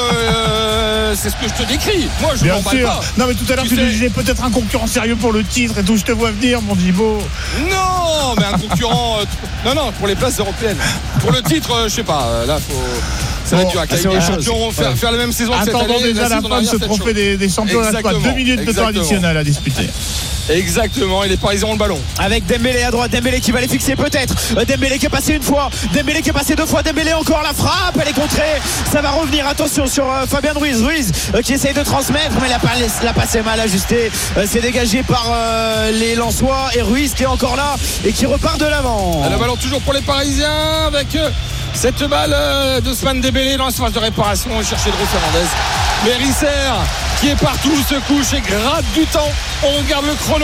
Euh, c'est ce que je te décris. Moi, je Bien m'en bats sûr. pas. Non, mais tout à l'heure, Tu tu, nous sais- disais peut-être un concurrent sérieux pour le titre et tout. Je te vois venir, mon Djibo. Non, mais un concurrent. euh, non, non, pour les places européennes. Pour le titre, euh, je sais pas. euh, Là, faut. Ça va Bon, être dur avec la c'est Ligue des autre Champions. chose. Faire, faire la même saison que cette Attendons année. déjà la saison fin de dernière, ce c'est trophée chaud. des, des champions. Il reste quoi, deux minutes de temps Exactement. additionnel à disputer. Exactement, et les Parisiens ont le ballon. Avec Dembélé à droite, Dembélé qui va les fixer peut-être. Euh, Dembélé qui est passé une fois, Dembélé qui est passé deux fois, Dembélé encore la frappe, elle est contrée. Ça va revenir, attention sur euh, Fabien Ruiz, Ruiz euh, qui essaye de transmettre, mais la, la passe est mal ajustée. Euh, c'est dégagé par euh, les Lensois et Ruiz qui est encore là et qui repart de l'avant. Le ballon toujours pour les Parisiens avec euh, cette balle euh, d'Ousmane Dembélé dans la surface de réparation. On cherchait Dro Fernandez. Mais Risser qui est partout se couche et gratte du temps. On regarde le chrono.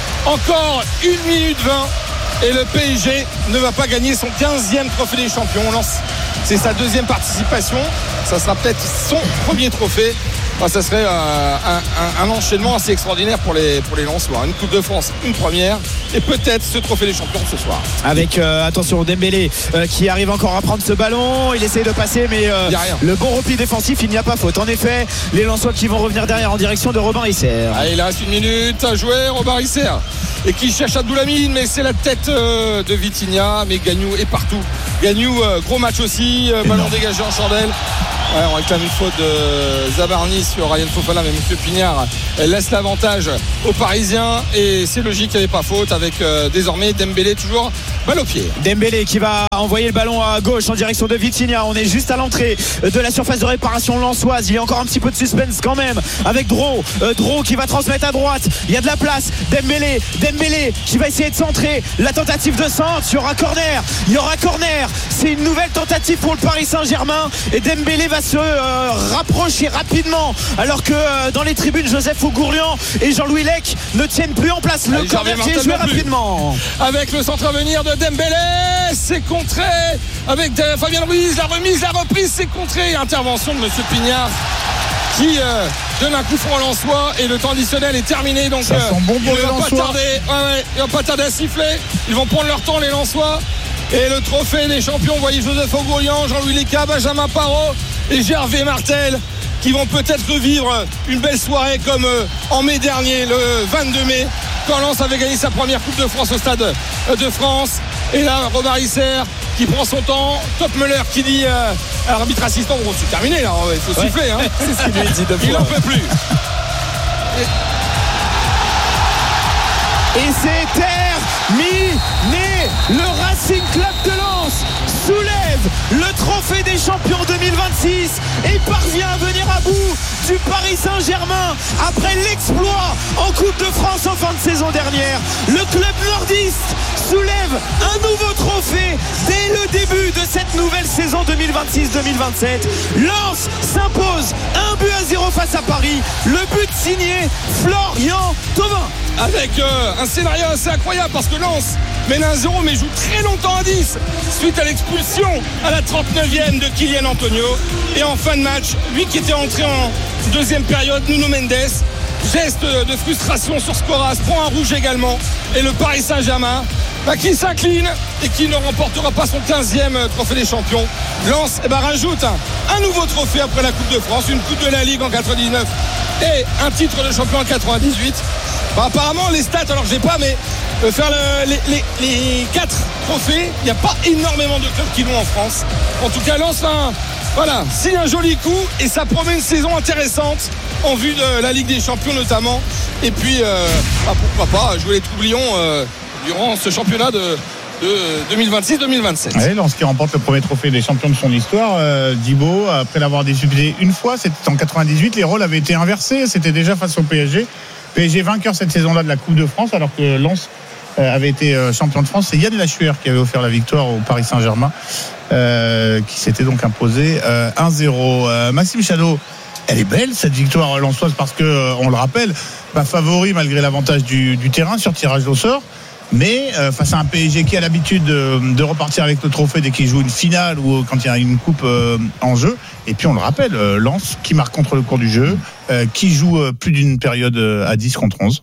Encore une minute vingt et le P S G ne va pas gagner son quinzième trophée des champions. On lance, c'est sa deuxième participation. Ça sera peut-être son premier trophée. Enfin, ça serait euh, un, un, un enchaînement assez extraordinaire pour les, pour les Lensois. Une Coupe de France, une première et peut-être ce trophée des champions ce soir. Avec euh, attention Dembélé euh, qui arrive encore à prendre ce ballon. Il essaye de passer mais euh, le bon repli défensif, il n'y a pas faute. En effet, les Lensois qui vont revenir derrière en direction de Robin Risser. Allez, il reste une minute à jouer. Robin Risser et qui cherche Abdoulamine, mais c'est la tête euh, de Vitinha. Mais Gagnou est partout. Gagnou, euh, gros match aussi. Euh, ballon dégagé en chandelle. Ouais, on réclame une faute de Zabarni sur Ryan Fofana, mais M. Pignard laisse l'avantage aux Parisiens et c'est logique qu'il n'y avait pas faute avec euh, désormais Dembélé toujours balle au pied. Dembélé qui va envoyer le ballon à gauche en direction de Vitinha. On est juste à l'entrée de la surface de réparation lensoise. Il y a encore un petit peu de suspense quand même avec Dro. Euh, Dro qui va transmettre à droite. Il y a de la place. Dembélé, Dembélé qui va essayer de centrer. La tentative de centre. Il y aura corner. Il y aura corner. C'est une nouvelle tentative pour le Paris Saint-Germain et Dembélé va se euh, rapprocher rapidement alors que euh, dans les tribunes Joseph Ougourlian et Jean-Louis Lec ne tiennent plus en place. Le Allez, corner qui est joué rapidement avec le centre à venir de Dembélé. C'est contré avec Fabien Ruiz. La remise, la reprise, c'est contré. Intervention de M. Pignard qui euh, donne un coup franc à Lensois et le temps additionnel est terminé. Donc ça euh, sent bon pour il les ne va pas tarder, ouais, ouais, il va pas tarder à siffler. Ils vont prendre leur temps les Lensois. Et le trophée des champions, vous voyez Joseph Ougourlian, Jean-Louis Leca, Benjamin Parot et Gervais Martel qui vont peut-être revivre une belle soirée comme en mai dernier, le vingt-deux mai, quand Lens avait gagné sa première Coupe de France au Stade de France. Et là, Robin Risser qui prend son temps, Top Müller qui dit euh, à l'arbitre assistant, bon, c'est terminé là, il faut ouais. siffler. Hein. C'est ce qu'il lui dit deux fois. Il n'en peut plus. Et c'est terminé. Le Racing Club de Lens soulève le trophée des champions deux mille vingt-six et parvient à venir à bout du Paris Saint-Germain après l'exploit en Coupe de France en fin de saison dernière. Le club nordiste soulève un nouveau trophée dès le début de cette nouvelle saison deux mille vingt-six deux mille vingt-sept. Lens s'impose un but à zéro face à Paris. Le but signé Florian Thauvin. Avec euh, un scénario assez incroyable parce que Lens mène un zéro mais joue très longtemps à dix suite à l'expulsion à la trente-neuvième de Kylian Antonio. Et en fin de match, lui qui était entré en deuxième période, Nuno Mendes, geste de frustration sur Scoras, prend un rouge également. Et le Paris Saint-Germain bah, qui s'incline et qui ne remportera pas son quinzième trophée des champions. Lens eh ben, rajoute un, un nouveau trophée après la Coupe de France, une Coupe de la Ligue en quatre-vingt-dix-neuf et un titre de champion en quatre-vingt-dix-huit. Bah, apparemment les stats, alors j'ai pas, mais euh, faire le, les, les, les quatre trophées, il n'y a pas énormément de clubs qui l'ont en France. En tout cas, Lens un, voilà, signe un joli coup et ça promet une saison intéressante en vue de la Ligue des Champions notamment. Et puis, euh, bah, pourquoi pas jouer les Troublions euh, durant ce championnat de, de deux mille vingt-six deux mille vingt-sept. Ouais, Lens qui remporte le premier trophée des champions de son histoire. euh, Thibaut, après l'avoir disputé une fois, c'était en quatre-vingt-dix-huit, les rôles avaient été inversés. C'était déjà face au P S G. P S G vainqueur cette saison-là de la Coupe de France, alors que Lens euh, avait été euh, champion de France. C'est Yann Lachuer qui avait offert la victoire au Paris Saint-Germain, euh, qui s'était donc imposé euh, un zéro. Euh, Maxime Chadeau, elle est belle cette victoire lensoise parce que, euh, on le rappelle, pas favori malgré l'avantage du, du terrain sur tirage au sort. Mais euh, face à un P S G qui a l'habitude de, de repartir avec le trophée dès qu'il joue une finale ou quand il y a une coupe euh, en jeu. Et puis on le rappelle, euh, Lens qui marque contre le cours du jeu, euh, qui joue euh, plus d'une période euh, à dix contre onze.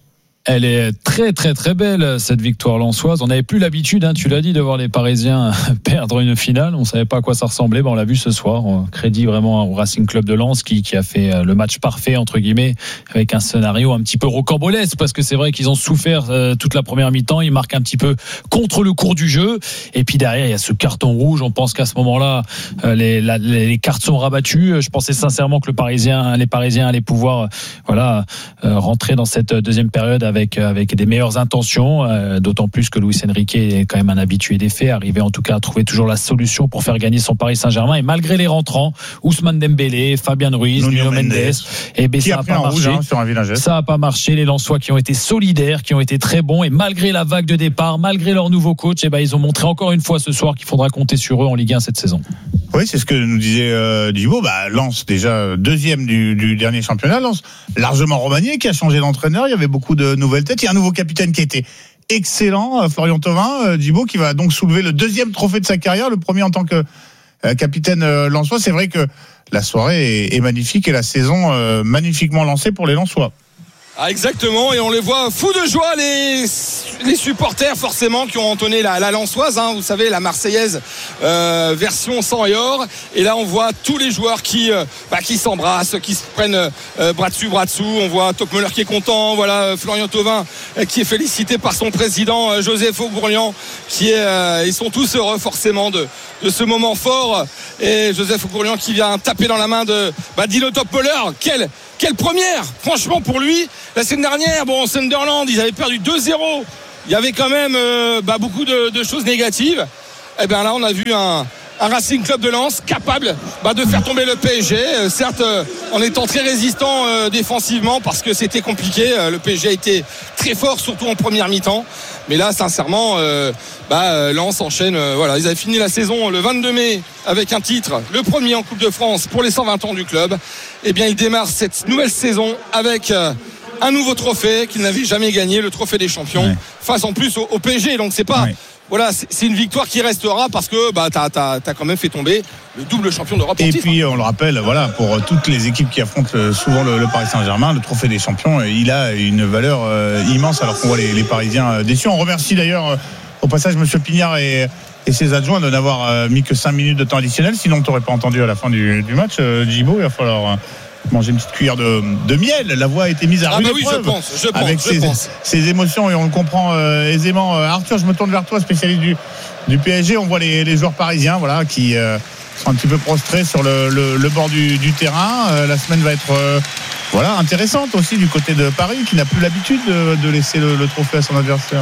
Elle est très très très belle cette victoire lensoise. On n'avait plus l'habitude, hein, tu l'as dit, de voir les Parisiens perdre une finale. On savait pas à quoi ça ressemblait. Ben, on l'a vu ce soir. Crédit vraiment au Racing Club de Lens qui, qui a fait le match parfait entre guillemets, avec un scénario un petit peu rocambolesque parce que c'est vrai qu'ils ont souffert euh, toute la première mi-temps. Ils marquent un petit peu contre le cours du jeu. Et puis derrière il y a ce carton rouge. On pense qu'à ce moment-là euh, les, la, les, les cartes sont rabattues. Je pensais sincèrement que le Parisien, les Parisiens allaient pouvoir euh, voilà euh, rentrer dans cette deuxième période avec Avec, avec des meilleures intentions, euh, d'autant plus que Luis Enrique est quand même un habitué des faits, arrivé en tout cas à trouver toujours la solution pour faire gagner son Paris Saint-Germain. Et malgré les rentrants, Ousmane Dembélé, Fabian Ruiz, Nuno Mendes, et ben, ça n'a pas marché. Rouge, hein, ça n'a pas marché. Les Lensois qui ont été solidaires, qui ont été très bons, et malgré la vague de départ, malgré leur nouveau coach, et ben, ils ont montré encore une fois ce soir qu'il faudra compter sur eux en Ligue un cette saison. Oui, c'est ce que nous disait euh, Djibo. Bah, Lens, déjà deuxième du, du dernier championnat. Lens, largement remanié, qui a changé d'entraîneur. Il y avait beaucoup de nouvelles têtes. Il y a un nouveau capitaine qui a été excellent, Florian Thauvin, euh, Djibo, qui va donc soulever le deuxième trophée de sa carrière, le premier en tant que euh, capitaine euh, lensois. C'est vrai que la soirée est, est magnifique et la saison euh, magnifiquement lancée pour les Lensois. Ah, exactement, et on les voit fous de joie, les, les supporters forcément qui ont entonné la, la Lensoise, hein, vous savez, la Marseillaise euh, version sang et or. Et là on voit tous les joueurs qui, euh, bah, qui s'embrassent, qui se prennent euh, bras dessus, bras dessous. On voit Topmöller qui est content, voilà euh, Florian Thauvin euh, qui est félicité par son président euh, Joseph Ogourlian, qui est, euh, ils sont tous heureux forcément de, de ce moment fort. Et Joseph Ogourlian qui vient taper dans la main de bah, Dino Topmöller. Quelle Quelle première, franchement, pour lui. La semaine dernière, bon, Sunderland, ils avaient perdu deux zéro. Il y avait quand même euh, bah, beaucoup de, de choses négatives. Et bien là, on a vu un, un Racing Club de Lens capable bah, de faire tomber le P S G. Euh, certes, euh, en étant très résistant euh, défensivement parce que c'était compliqué. Euh, le P S G a été très fort, surtout en première mi-temps. Mais là, sincèrement, euh, bah, Lens enchaîne. Euh, voilà, ils avaient fini la saison le vingt-deux mai avec un titre, le premier en Coupe de France pour les cent vingt ans du club. Eh bien, ils démarrent cette nouvelle saison avec euh, un nouveau trophée qu'ils n'avaient jamais gagné, le trophée des champions, ouais. Face en plus au, au P S G. Donc c'est pas, ouais. Voilà, c'est, c'est une victoire qui restera parce que bah t'as, t'as, t'as quand même fait tomber le double champion d'Europe. Et puis on le rappelle, voilà, pour toutes les équipes qui affrontent souvent le, le Paris Saint-Germain, le trophée des champions, il a une valeur euh, immense alors qu'on voit les, les Parisiens déçus. On remercie d'ailleurs euh, au passage Monsieur Pignard et et ses adjoints de n'avoir euh, mis que cinq minutes de temps additionnel, sinon tu n'aurais pas entendu à la fin du, du match, euh, Djibo, il va falloir euh, manger une petite cuillère de, de miel. La voix a été mise à rude ah bah oui, épreuve je pense, je pense, avec je ses, pense. ses émotions et on le comprend euh, aisément. Euh, Arthur, je me tourne vers toi, spécialiste du, du P S G. On voit les, les joueurs parisiens, voilà, qui euh, sont un petit peu prostrés sur le, le, le bord du, du terrain. Euh, la semaine va être euh, voilà intéressante aussi du côté de Paris, qui n'a plus l'habitude de, de laisser le, le trophée à son adversaire.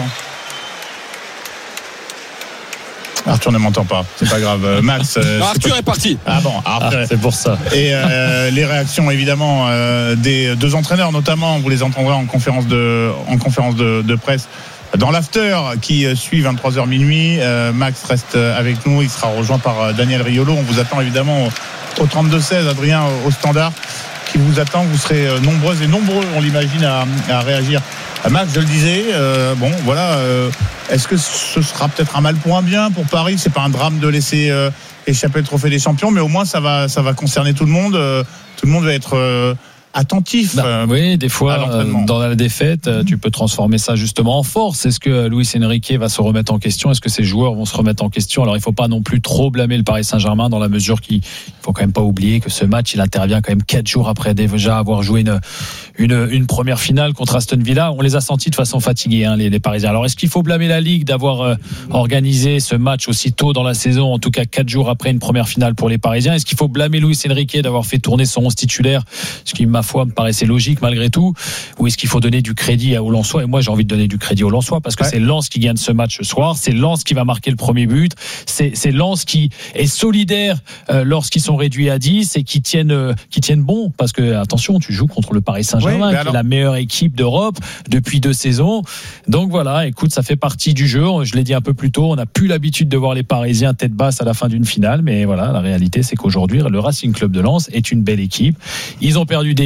Arthur ne m'entend pas, c'est pas grave. Euh, Max. Euh, non, Arthur est, pas... est parti. Ah bon, Arthur. Ah, c'est pour ça. Et euh, les réactions évidemment euh, des deux entraîneurs, notamment, vous les entendrez en conférence de, en conférence de, de presse dans l'after qui suit vingt-trois heures minuit. Euh, Max reste avec nous, il sera rejoint par Daniel Riolo. On vous attend évidemment au, au trente-deux seize, Adrien, au standard, qui vous attend. Vous serez nombreuses et nombreux, on l'imagine, à, à réagir. Max, je le disais, euh, bon, voilà. Euh, est-ce que ce sera peut-être un mal pour un bien pour Paris ? C'est pas un drame de laisser euh, échapper le trophée des champions, mais au moins ça va, ça va concerner tout le monde. Euh, tout le monde va être euh, attentif. Bah, euh, oui, des fois, euh, dans la défaite, euh, tu peux transformer ça justement en force. Est-ce que Luis Enrique va se remettre en question ? Est-ce que ses joueurs vont se remettre en question ? Alors, il ne faut pas non plus trop blâmer le Paris Saint-Germain dans la mesure qu'il ne faut quand même pas oublier que ce match, il intervient quand même quatre jours après déjà avoir joué une, une, une première finale contre Aston Villa. On les a sentis de façon fatiguée, hein, les, les Parisiens. Alors, est-ce qu'il faut blâmer la Ligue d'avoir euh, organisé ce match aussi tôt dans la saison, en tout cas quatre jours après une première finale pour les Parisiens ? Est-ce qu'il faut blâmer Luis Enrique d'avoir fait tourner son onze titulaire, ce qui m'a foi me paraissait logique malgré tout, ou est-ce qu'il faut donner du crédit aux Lensois ? Et moi j'ai envie de donner du crédit aux Lensois parce que ouais. C'est Lens qui gagne ce match ce soir, c'est Lens qui va marquer le premier but, c'est, c'est Lens qui est solidaire euh, lorsqu'ils sont réduits à dix et qui tiennent, euh, qui tiennent bon, parce que attention, tu joues contre le Paris Saint-Germain, oui, qui alors... est la meilleure équipe d'Europe depuis deux saisons. Donc voilà, écoute, ça fait partie du jeu, je l'ai dit un peu plus tôt, on n'a plus l'habitude de voir les Parisiens tête basse à la fin d'une finale, mais voilà, la réalité c'est qu'aujourd'hui le Racing Club de Lens est une belle équipe. Ils ont perdu des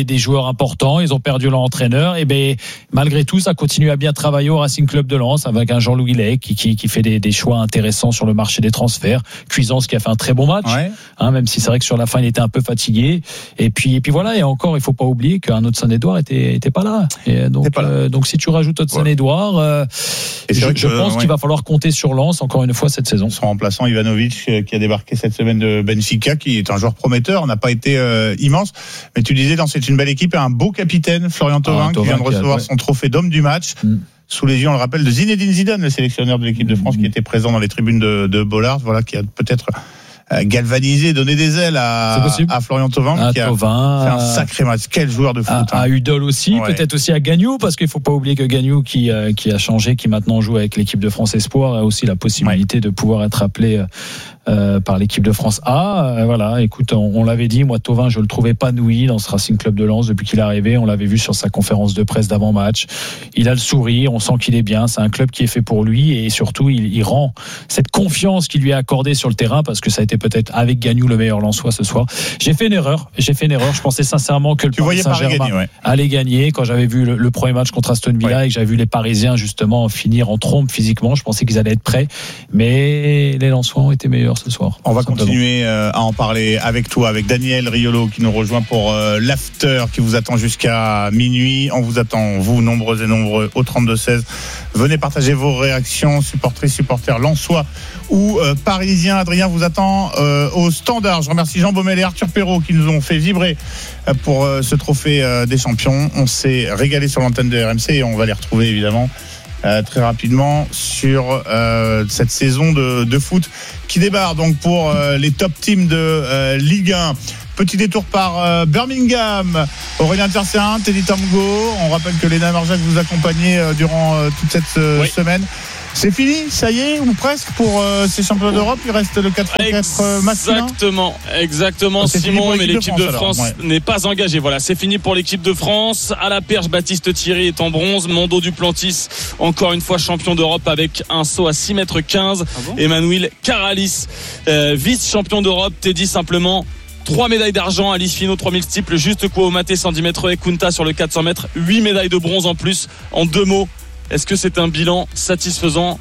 des joueurs importants, ils ont perdu leur entraîneur, et ben malgré tout, ça continue à bien travailler au Racing Club de Lens avec un Jean-Louis Ley qui, qui, qui fait des, des choix intéressants sur le marché des transferts. Cuisance qui a fait un très bon match, ouais. hein, même si c'est vrai que sur la fin il était un peu fatigué. Et puis, et puis voilà, et encore, il faut pas oublier qu'un autre Saint-Édouard était, était pas là. Et donc, pas là. Euh, donc si tu rajoutes autre Saint-Édouard, euh, et je, je pense ouais. qu'il va falloir compter sur Lens encore une fois cette saison. Son remplaçant Ivanovic euh, qui a débarqué cette semaine de Benfica, qui est un joueur prometteur, n'a pas été euh, immense, mais tu disais, dans c'est une belle équipe et un beau capitaine, Florian Thauvin, ah, qui vient de recevoir a, ouais. son trophée d'homme du match. Mm. Sous les yeux, on le rappelle, de Zinedine Zidane, le sélectionneur de l'équipe de France, mmh. qui était présent dans les tribunes de, de Bollaert, voilà, qui a peut-être galvanisé, donné des ailes à, à Florian Thauvin, à qui a Thauvin, fait un sacré match. Quel joueur de foot. À, hein. à Udol aussi, ouais. peut-être aussi à Gagnou, parce qu'il faut pas oublier que Gagnou, qui, euh, qui a changé, qui maintenant joue avec l'équipe de France Espoir, a aussi la possibilité ouais. de pouvoir être appelé euh, par l'équipe de France A. Euh, voilà, écoute, on, on l'avait dit, moi, Thauvin, je le trouvais épanoui dans ce Racing Club de Lens depuis qu'il est arrivé. On l'avait vu sur sa conférence de presse d'avant-match. Il a le sourire, on sent qu'il est bien. C'est un club qui est fait pour lui, et surtout, il, il rend cette confiance qui lui est accordée sur le terrain, parce que ça a été peut-être avec Gagnou le meilleur Lensois ce soir. J'ai fait une erreur. J'ai fait une erreur. Je pensais sincèrement que le tu Paris Saint-Germain gagner, ouais. allait gagner quand j'avais vu le, le premier match contre Aston Villa ouais. et que j'avais vu les Parisiens justement finir en trompe physiquement. Je pensais qu'ils allaient être prêts, mais les Lensois ont été meilleurs ce soir. On va continuer euh, à en parler avec toi, avec Daniel Riolo qui nous rejoint pour euh, l'after qui vous attend jusqu'à minuit. On vous attend, vous, nombreux et nombreux, au trente-deux seize. Venez partager vos réactions, supportrices, supporters lensois ou euh, parisiens. Adrien vous attend euh, au standard. Je remercie Jean Baumel et Arthur Perrault qui nous ont fait vibrer euh, pour euh, ce trophée euh, des champions. On s'est régalé sur l'antenne de R M C et on va les retrouver évidemment Euh, très rapidement sur euh, cette saison de, de foot qui débarre donc pour euh, les top teams de euh, Ligue un. Petit détour par euh, Birmingham. Aurélien Tercérin, Teddy Tamgo. On rappelle que Léna Marjac vous accompagnait euh, durant euh, toute cette euh, oui. semaine. C'est fini, ça y est, ou presque pour euh, ces championnats d'Europe. Il reste le quatre contre quatre euh, masculin. Exactement, exactement, ah, Simon, mais l'équipe de France, de France ouais. n'est pas engagée. Voilà, c'est fini pour l'équipe de France. À la perche, Baptiste Thierry est en bronze. Mondo Duplantis, encore une fois champion d'Europe avec un saut à six mètres quinze. Ah bon Emmanuel Caralis, euh, vice-champion d'Europe. Teddy simplement trois médailles d'argent, Alice Finot trois mille steeple, juste quoi au maté cent dix mètres et Kunta sur le quatre cents mètres, huit médailles de bronze en plus. En deux mots, est-ce que c'est un bilan satisfaisant?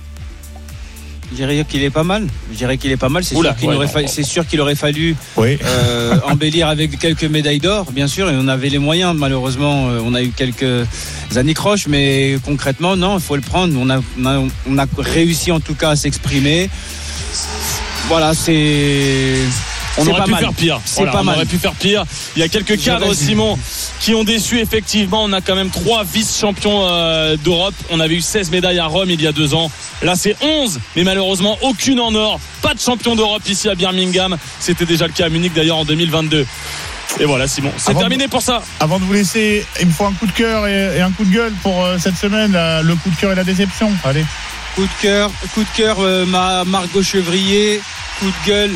Je dirais qu'il est pas mal. Je dirais qu'il est pas mal. C'est, Oula, sûr, qu'il ouais, aurait fallu, c'est sûr qu'il aurait fallu oui. euh, embellir avec quelques médailles d'or, bien sûr. Et on avait les moyens. Malheureusement, on a eu quelques anicroches, mais concrètement, non, il faut le prendre. On a, on a, on a réussi en tout cas à s'exprimer. Voilà, c'est. On c'est aurait pu mal. faire pire. C'est voilà, pas on mal. aurait pu faire pire. Il y a quelques cadres, Simon, qui ont déçu effectivement. On a quand même trois vice-champions euh, d'Europe. On avait eu seize médailles à Rome il y a deux ans. Là, c'est onze, mais malheureusement aucune en or. Pas de champion d'Europe ici à Birmingham. C'était déjà le cas à Munich d'ailleurs en deux mille vingt-deux. Et voilà, Simon, c'est avant terminé de, pour ça. Avant de vous laisser, il me faut un coup de cœur et, et un coup de gueule pour euh, cette semaine. Là, le coup de cœur et la déception. Allez. Coup de cœur, coup de cœur, euh, ma Margot Chevrier. Coup de gueule.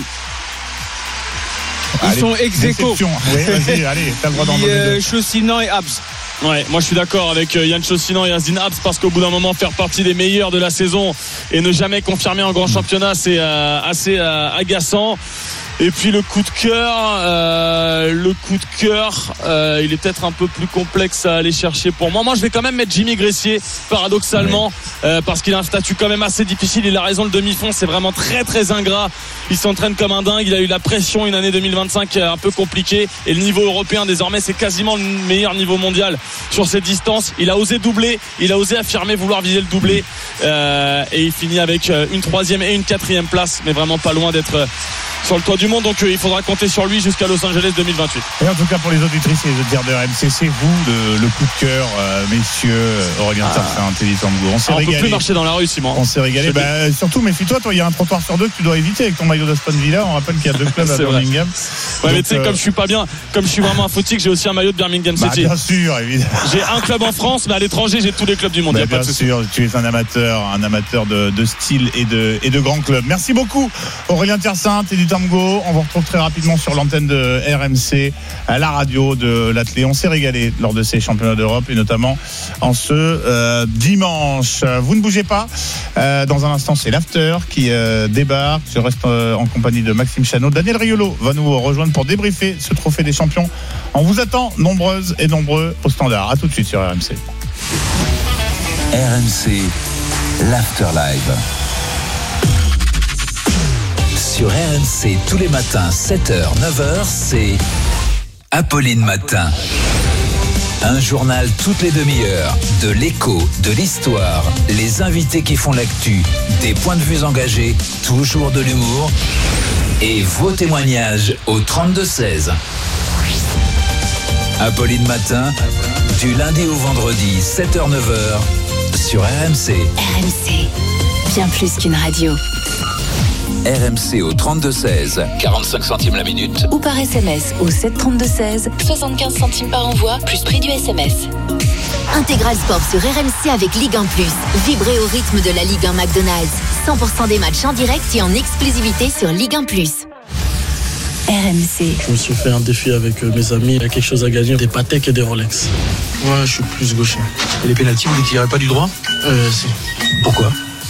Ils allez, sont ex-aequo. Oui, vas-y, allez, t'as le droit d'en donner euh, deux. Chaussinan et Abs. Ouais, moi je suis d'accord avec Yann Chaussinan et Asdin Abs parce qu'au bout d'un moment faire partie des meilleurs de la saison et ne jamais confirmer en grand championnat, c'est euh, assez euh, agaçant. Et puis le coup de cœur, euh, le coup de cœur, euh, il est peut-être un peu plus complexe à aller chercher pour moi. Moi, je vais quand même mettre Jimmy Gressier, paradoxalement, ouais. euh, parce qu'il a un statut quand même assez difficile. Il a raison, le demi-fond, c'est vraiment très très ingrat. Il s'entraîne comme un dingue. Il a eu la pression, une année deux mille vingt-cinq un peu compliquée. Et le niveau européen, désormais, c'est quasiment le meilleur niveau mondial sur cette distance. Il a osé doubler, il a osé affirmer vouloir viser le doublé. Euh, et il finit avec une troisième et une quatrième place, mais vraiment pas loin d'être sur le toit du monde, donc euh, il faudra compter sur lui jusqu'à Los Angeles deux mille vingt-huit. Et en tout cas pour les auditrices et les auditeurs de R M C, c'est vous le, le coup de cœur, euh, messieurs Aurélien ah. Tercérin, Teddy Tamgo. On s'est ah, régalé. On peut plus marcher dans la rue, Simon. On s'est régalé. Bah, surtout méfie-toi, toi il y a un trottoir sur deux que tu dois éviter avec ton maillot d'Aston Villa. On rappelle qu'il y a deux clubs à Birmingham. Ouais, donc, mais tu sais, euh... comme je suis pas bien, comme je suis vraiment un footique, j'ai aussi un maillot de Birmingham City. Bah, bien sûr, évidemment. J'ai un club en France, mais à l'étranger j'ai tous les clubs du monde. Bah, bien sûr, tu es un amateur, un amateur de, de style et de, et de grands clubs. Merci beaucoup Aurélien Tercérin, Teddy Tango. On vous retrouve très rapidement sur l'antenne de R M C, à la radio de l'athlé. On s'est régalé lors de ces championnats d'Europe et notamment en ce euh, dimanche. Vous ne bougez pas. Euh, dans un instant, c'est l'after qui euh, débarque. Je reste euh, en compagnie de Maxime Chanot. Daniel Riolo va nous rejoindre pour débriefer ce trophée des champions. On vous attend nombreuses et nombreux au standard. À tout de suite sur R M C. R M C, l'Afterlive. Sur R M C, tous les matins, sept heures, neuf heures, c'est Apolline Matin. Un journal toutes les demi-heures, de l'écho, de l'histoire, les invités qui font l'actu, des points de vue engagés, toujours de l'humour et vos témoignages au trente-deux seize. Apolline Matin, du lundi au vendredi, sept heures, neuf heures, sur R M C. R M C, bien plus qu'une radio. R M C au trente-deux seize, quarante-cinq centimes la minute. Ou par S M S au sept trente-deux seize, soixante-quinze centimes par envoi, plus prix du S M S. Intégral Sport sur R M C avec Ligue un plus. Vibrez au rythme de la Ligue un McDonald's. cent pour cent des matchs en direct et en exclusivité sur Ligue un plus. R M C. Je me suis fait un défi avec mes amis. Il y a quelque chose à gagner, des Patek et des Rolex. Ouais, je suis plus gaucher. Et les pénaltys, vous ne tirez pas du droit ? Euh, si. Pourquoi ?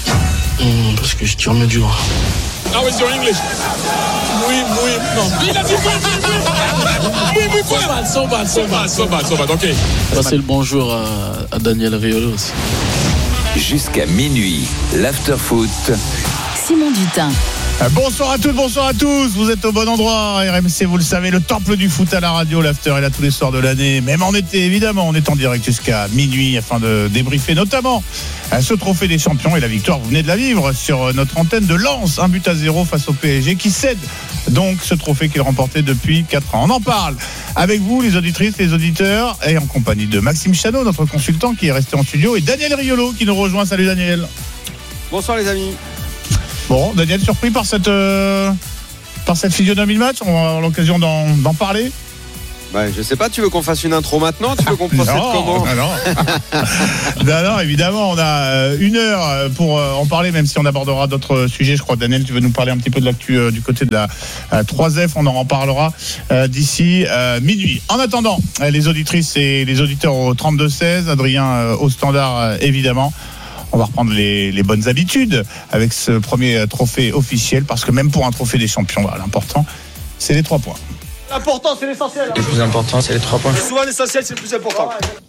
Mmh, Parce que je tire mieux du droit. How is your English? Oui, oui, non. Il a dit oui, oui, oui, oui, so bad, so bad, so bad, so bad, so bad, ok. Passez le bonjour à, à Daniel Riolo aussi. Jusqu'à minuit, l'after-foot. Simon Dutin. Bonsoir à toutes, bonsoir à tous. Vous êtes au bon endroit. R M C, vous le savez, le temple du foot à la radio. L'after est là tous les soirs de l'année. Même en été, évidemment. On est en direct jusqu'à minuit afin de débriefer notamment ce trophée des champions et la victoire. Vous venez de la vivre sur notre antenne de Lens. Un but à zéro face au P S G qui cède donc ce trophée qu'il a remporté depuis quatre ans. On en parle avec vous, les auditrices, les auditeurs, et en compagnie de Maxime Chanot, notre consultant qui est resté en studio, et Daniel Riolo qui nous rejoint. Salut Daniel. Bonsoir les amis. Bon, Daniel, surpris par cette, euh, par cette physionomie de match. On va avoir l'occasion d'en, d'en parler. Bah, je sais pas, tu veux qu'on fasse une intro maintenant? Tu veux qu'on procède non, comment? Non, non. non, non, évidemment, on a une heure pour en parler, même si on abordera d'autres sujets. Je crois, Daniel, tu veux nous parler un petit peu de l'actu euh, du côté de la euh, trois F. On en reparlera euh, d'ici euh, minuit. En attendant, les auditrices et les auditeurs au trente-deux seize, Adrien euh, au standard, euh, évidemment. On va reprendre les, les bonnes habitudes avec ce premier trophée officiel, parce que même pour un trophée des champions, là, l'important, c'est les trois points. L'important, c'est l'essentiel. Le plus important, c'est les trois points. Souvent, l'essentiel, c'est le plus important.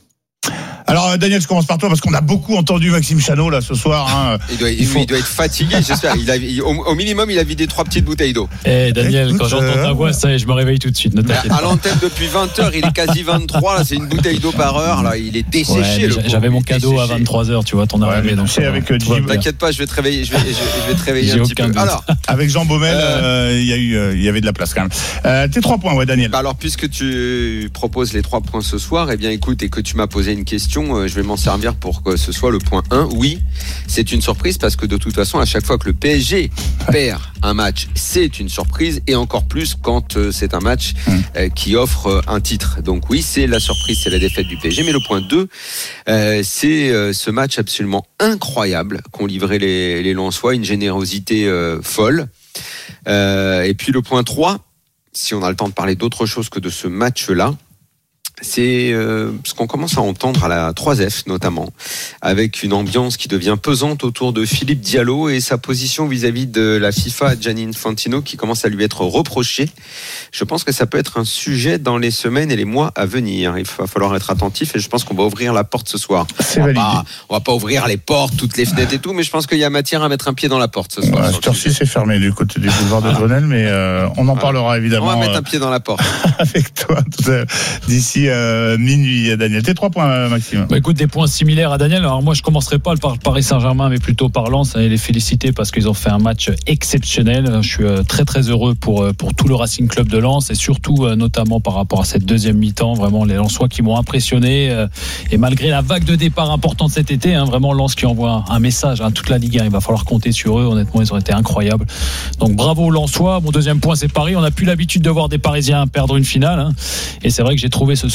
Alors Daniel, je commence par toi parce qu'on a beaucoup entendu Maxime Chanot là ce soir. Hein. Il, doit, il, faut... il doit être fatigué, j'espère. Il a, il, au, au minimum, il a vidé trois petites bouteilles d'eau. Eh Daniel, Écoute, quand j'entends euh... ta voix, ça, je me réveille tout de suite. Ne t'inquiète à pas. l'antenne depuis vingt heures, il est quasi vingt-trois. Là, c'est une bouteille d'eau par heure. Là, il est desséché. Ouais, le j'avais mon cadeau desséché. à vingt-trois heures, tu vois, ton arrivée. Ouais, donc c'est avec euh, Jim. T'inquiète pas, je vais te réveiller. Je vais, je, je vais te réveiller un petit peu. Doute. Alors, avec Jean Baumel, il euh... euh, y a eu, euh, il y avait de la place quand même. Euh, tes trois points, ouais, Daniel. Bah alors, puisque tu proposes les trois points ce soir, eh bien, écoute, et que tu m'as posé une question, euh, je vais m'en servir pour que ce soit le point un. Oui, c'est une surprise parce que de toute façon, à chaque fois que le P S G perd un match, c'est une surprise, et encore plus quand euh, c'est un match euh, qui offre euh, un titre. Donc oui, c'est la surprise, c'est la défaite du P S G. Mais le point deux, euh, c'est euh, ce match absolument incroyable qu'ont livré les, les Lensois, une générosité euh, folle. Euh, et puis le point trois, si on a le temps de parler d'autre chose que de ce match-là, c'est euh, ce qu'on commence à entendre à la trois F notamment, avec une ambiance qui devient pesante autour de Philippe Diallo et sa position vis-à-vis de la FIFA, Gianni Infantino, qui commence à lui être reproché. Je pense que ça peut être un sujet dans les semaines et les mois à venir. Il va falloir être attentif et je pense qu'on va ouvrir la porte ce soir. C'est on, va validé. pas, on va pas ouvrir les portes, toutes les fenêtres et tout, mais je pense qu'il y a matière à mettre un pied dans la porte ce soir. Ouais, Cette c'est fermé du côté du boulevard de Grenelle, mais euh, on en parlera évidemment. On va mettre un pied dans la porte. Avec toi tout à, d'ici euh, minuit, Daniel. Tes trois points, Maxime. Bah écoute, des points similaires à Daniel. Alors moi, je commencerai pas par Paris Saint-Germain, mais plutôt par Lens, et les féliciter parce qu'ils ont fait un match exceptionnel. Je suis très très heureux pour pour tout le Racing Club de Lens, et surtout notamment par rapport à cette deuxième mi-temps. Vraiment, les Lensois qui m'ont impressionné, et malgré la vague de départ importante cet été, hein, vraiment Lens qui envoie un message à toute la Ligue un. Il va falloir compter sur eux. Honnêtement, ils ont été incroyables. Donc bravo aux Lensois. Mon deuxième point, c'est Paris. On n'a plus l'habitude de voir des Parisiens perdre une finale, hein, et c'est vrai que j'ai trouvé ce soir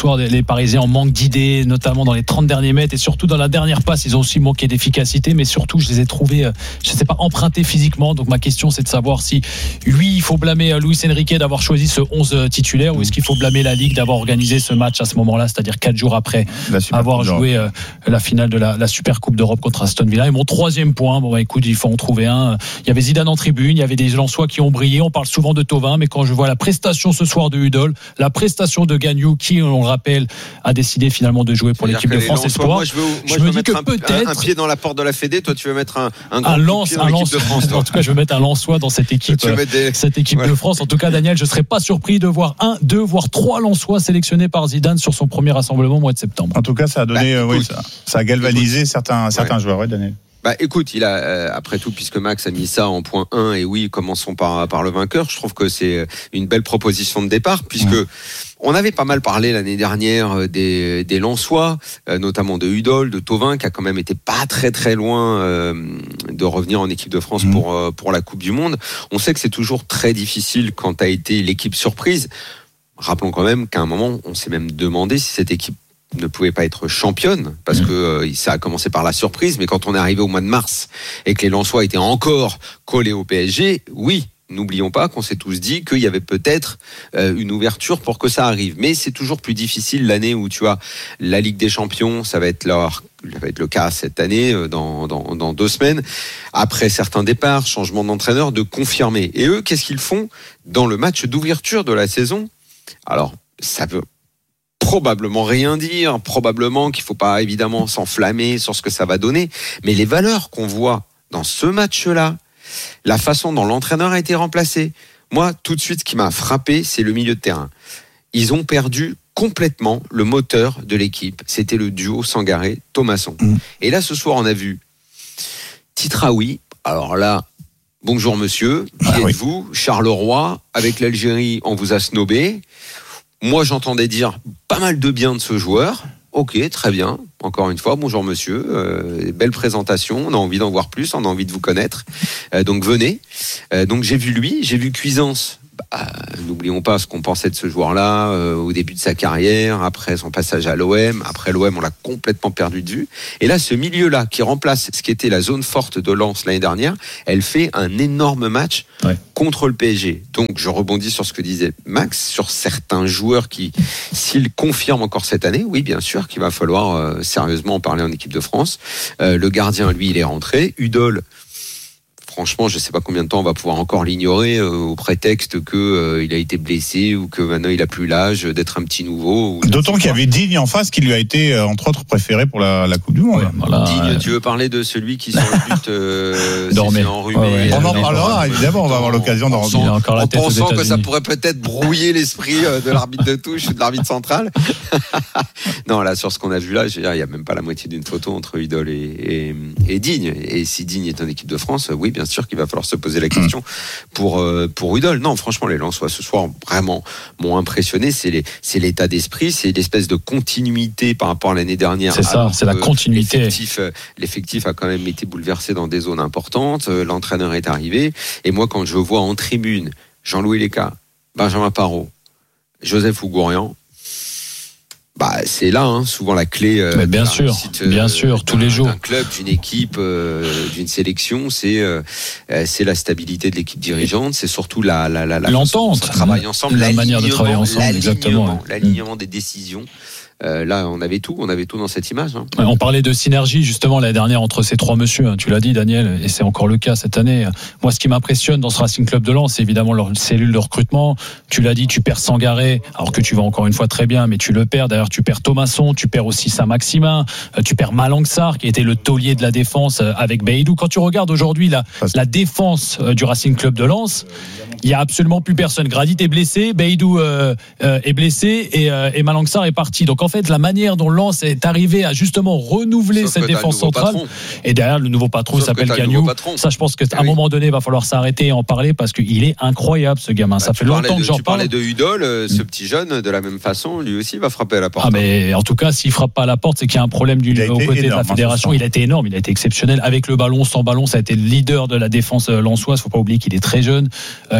soir, les Parisiens en manque d'idées, notamment dans les trente derniers mètres et surtout dans la dernière passe, ils ont aussi manqué d'efficacité, mais surtout je les ai trouvés, je sais pas, empruntés physiquement. Donc ma question c'est de savoir si lui, il faut blâmer Luis Enrique d'avoir choisi ce onze titulaire ou est-ce qu'il faut blâmer la Ligue d'avoir organisé ce match à ce moment-là, c'est-à-dire quatre jours après avoir joué euh, la finale de la, la Super Coupe d'Europe contre Aston Villa. Et mon troisième point, bon bah écoute, il faut en trouver un. Il y avait Zidane en tribune, il y avait des Lensois qui ont brillé. On parle souvent de Thauvin, mais quand je vois la prestation ce soir de Udol, la prestation de Gagnou, qui, on le rappelle, a décidé finalement de jouer pour l'équipe de France Espoir. Moi, je, veux, moi, je, je me veux dis mettre que un, peut-être un, un pied dans la porte de la Fédé. Toi, tu veux mettre un un, un lance, dans un l'équipe lance. de France. En tout cas, je veux mettre un Lensois dans cette équipe, euh, des... cette équipe voilà. de France. En tout cas, Daniel, je serais pas surpris de voir un, deux, voire trois Lensois sélectionnés par Zidane sur son premier rassemblement au mois de septembre. En tout cas, ça a donné, bah, euh, oui, ça, ça a galvanisé écoute, certains certains ouais. joueurs, ouais, Daniel. Bah écoute, il a euh, après tout, puisque Max a mis ça en point un, et oui, commençons par par le vainqueur. Je trouve que c'est une belle proposition de départ, puisque mmh. on avait pas mal parlé l'année dernière des des Lensois, euh, notamment de Udol, de Thauvin, qui a quand même été pas très très loin euh, de revenir en équipe de France mmh. pour euh, pour la Coupe du Monde. On sait que c'est toujours très difficile quand t'as été l'équipe surprise. Rappelons quand même qu'à un moment, on s'est même demandé si cette équipe ne pouvait pas être championne, parce que euh, ça a commencé par la surprise, mais quand on est arrivé au mois de mars et que les Lensois étaient encore collés au P S G, oui, n'oublions pas qu'on s'est tous dit qu'il y avait peut-être euh, une ouverture pour que ça arrive. Mais c'est toujours plus difficile l'année où tu as la Ligue des Champions, ça va être leur ça va être le cas cette année, dans, dans, dans deux semaines, après certains départs, changement d'entraîneur, de confirmer. Et eux, qu'est-ce qu'ils font dans le match d'ouverture de la saison ? Alors, ça veut probablement rien dire, probablement qu'il faut pas évidemment s'enflammer sur ce que ça va donner, mais les valeurs qu'on voit dans ce match-là, la façon dont l'entraîneur a été remplacé, moi tout de suite ce qui m'a frappé, c'est le milieu de terrain. Ils ont perdu complètement le moteur de l'équipe, c'était le duo Sangaré-Thomasson. Mmh. Et là ce soir on a vu Titraoui, alors là bonjour monsieur, qui ah, êtes-vous oui. Charleroi, avec l'Algérie on vous a snobé. Moi, j'entendais dire pas mal de bien de ce joueur. Ok, très bien. Encore une fois, bonjour monsieur. Euh, belle présentation. On a envie d'en voir plus. On a envie de vous connaître. Euh, donc venez. Euh, donc j'ai vu lui, j'ai vu Cuisance. Bah, n'oublions pas ce qu'on pensait de ce joueur-là euh, au début de sa carrière, après son passage à l'O M. Après l'O M, on l'a complètement perdu de vue. Et là, ce milieu-là qui remplace ce qui était la zone forte de Lens l'année dernière, elle fait un énorme match ouais. contre le P S G. Donc, je rebondis sur ce que disait Max, sur certains joueurs qui, s'ils confirment encore cette année, oui, bien sûr, qu'il va falloir euh, sérieusement en parler en équipe de France. Euh, le gardien, lui, il est rentré. Udol, franchement, je ne sais pas combien de temps on va pouvoir encore l'ignorer euh, au prétexte qu'il euh, a été blessé ou que maintenant il n'a plus l'âge d'être un petit nouveau. D'autant qu'il y avait Digne en face qui lui a été, euh, entre autres, préféré pour la, la Coupe du Monde. Ouais, voilà. Digne, tu veux parler de celui qui, sur le but, euh, s'est enrhumé. Ouais, ouais, on en parlera, évidemment, on va avoir l'occasion d'en revenir. En pensant que ça pourrait peut-être brouiller l'esprit de l'arbitre de touche ou de l'arbitre central. Non, là, sur ce qu'on a vu là, il n'y a même pas la moitié d'une photo entre Udol et, et, et Digne. Et si Digne est en équipe de France, oui, bien sûr qu'il va falloir se poser la question pour euh, pour Udol. Non, franchement, les Lensois ce soir vraiment m'ont impressionné. C'est les c'est l'état d'esprit, c'est l'espèce de continuité par rapport à l'année dernière. C'est ça, c'est la continuité. L'effectif, l'effectif a quand même été bouleversé dans des zones importantes. L'entraîneur est arrivé et moi, quand je vois en tribune Jean-Louis Léca, Benjamin Parot, Joseph Ougourian, bah c'est là hein, souvent la clé euh, mais bien sûr réussite, euh, bien sûr tous les jours d'un club, d'une équipe, euh, d'une sélection, c'est euh, c'est la stabilité de l'équipe dirigeante, c'est surtout la la la, la l'entente, travailler ensemble, la manière de travailler ensemble, exactement, l'alignement des décisions. Euh, là, on avait tout, on avait tout dans cette image. Hein. On parlait de synergie justement l'année dernière entre ces trois messieurs. Hein, tu l'as dit, Daniel, et c'est encore le cas cette année. Moi, ce qui m'impressionne dans ce Racing Club de Lens, c'est évidemment leur cellule de recrutement. Tu l'as dit, tu perds Sangaré, alors que tu vas encore une fois très bien, mais tu le perds. D'ailleurs, tu perds Thomasson, tu perds aussi Saint-Maximin, tu perds Malang Sarr, qui était le taulier de la défense avec Beidou. Quand tu regardes aujourd'hui la, la défense du Racing Club de Lens, il y a absolument plus personne. Gradit est blessé, Beidou euh, euh, est blessé et, euh, et Malang Sarr est parti. Donc en fait, la manière dont Lens est arrivé à justement renouveler Sauf cette défense centrale, patron. Et derrière le nouveau patron Sauf s'appelle Gagnou. Ça, je pense qu'à un oui. moment donné, il va falloir s'arrêter et en parler parce qu'il est incroyable ce gamin. Bah, ça fait longtemps de, que j'en tu parle. Tu parlais de Udol, euh, ce petit jeune, de la même façon, lui aussi va frapper à la porte. Ah mais en tout cas, s'il frappe pas à la porte, c'est qu'il y a un problème du au côté de la fédération. Il a été énorme, il a été exceptionnel avec le ballon, sans ballon. Ça a été le leader de la défense lensoise. Faut pas oublier qu'il est très jeune, euh,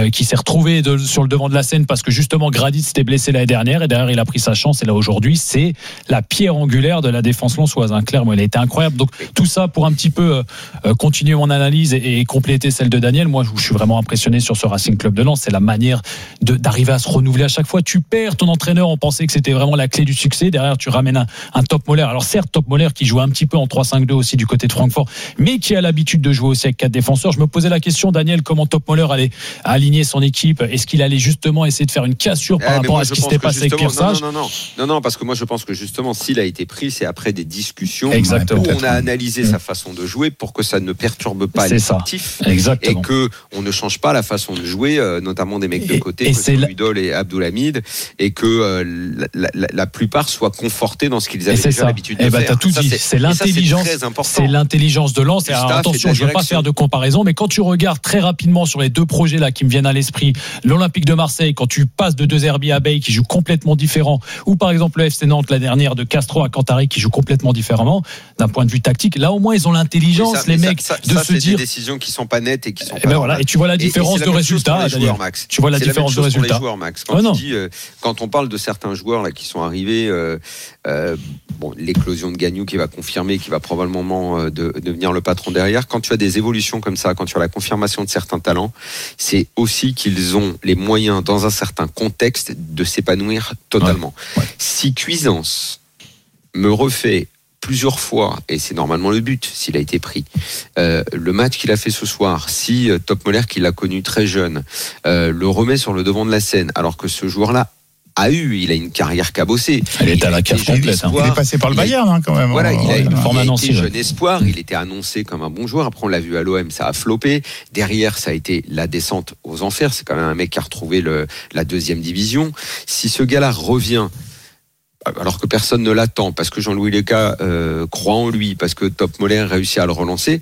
euh, qui s'est retrouvé de, sur le devant de la scène parce que justement Gradit s'était blessé l'année dernière et derrière il a pris sa chance et là aujourd'hui c'est la pierre angulaire de la défense lensoise, hein. Clairement elle a été incroyable. Donc tout ça pour un petit peu euh, continuer mon analyse et, et compléter celle de Daniel. Moi je suis vraiment impressionné sur ce Racing Club de Lens, c'est la manière de, d'arriver à se renouveler à chaque fois. Tu perds ton entraîneur, on pensait que c'était vraiment la clé du succès, derrière tu ramènes un, un Top Moller, alors certes Top Moller qui joue un petit peu en trois cinq deux aussi du côté de Francfort, mais qui a l'habitude de jouer aussi avec quatre défenseurs. Je me posais la question, Daniel, comment Top Moller allait aligner son équipe, est-ce qu'il allait justement essayer de faire une cassure par eh, rapport moi, à ce qui s'était passé avec Pierre Sage? non, non, non, non, non, parce que moi je pense que justement s'il a été pris, c'est après des discussions Exactement. où on a analysé mmh. sa façon de jouer pour que ça ne perturbe pas les sportifs et que on ne change pas la façon de jouer, euh, notamment des mecs de côté, et, et c'est Udol et Abdoulhamid, et que euh, la, la, la plupart soient confortés dans ce qu'ils avaient déjà ça. l'habitude de et bah, faire. T'as tout ça, dit. C'est, c'est l'intelligence, c'est, c'est l'intelligence de Lens. Alors, attention, je ne veux pas faire de comparaison, mais quand tu regardes très rapidement sur les deux projets là qui me viennent à l'esprit, l'Olympique de Marseille, quand tu passes de deux Herbiers à Bay qui jouent complètement différent, ou par exemple le F C Nantes la dernière de Castro à Cantari qui joue complètement différemment d'un point de vue tactique, là au moins ils ont l'intelligence, ça, les mecs, ça, ça, de ça, se c'est dire des décisions qui sont pas nettes et qui sont et pas ben voilà, et tu vois la différence et, et de résultat, joueurs, Max. Tu vois la c'est différence la de résultat. Les joueurs, Max. Quand, oh, tu dis, euh, quand on parle de certains joueurs là qui sont arrivés, euh, euh, bon, l'éclosion de Gagnou qui va confirmer, qui va probablement euh, de, devenir le patron derrière. Quand tu as des évolutions comme ça, quand tu as la confirmation de certains talents, c'est aussi qu'ils ont les moyens dans un certain contexte de s'épanouir totalement. Ouais. Ouais. Si Cuisance me refait plusieurs fois, et c'est normalement le but s'il a été pris, euh, le match qu'il a fait ce soir, si euh, Top Moller qui l'a connu très jeune euh, le remet sur le devant de la scène, alors que ce joueur-là a eu, il a une carrière cabossée. Elle est à la cave complète. Hein. Il est passé par le Bayern hein, quand même. Voilà, il a, il a, il a Nancy, été ouais. jeune espoir, il était annoncé comme un bon joueur. Après on l'a vu à l'O M, ça a floppé. Derrière ça a été la descente aux enfers. C'est quand même un mec qui a retrouvé le, la deuxième division. Si ce gars-là revient, alors que personne ne l'attend, parce que Jean-Louis Leca euh, croit en lui, parce que Top Moller réussit à le relancer,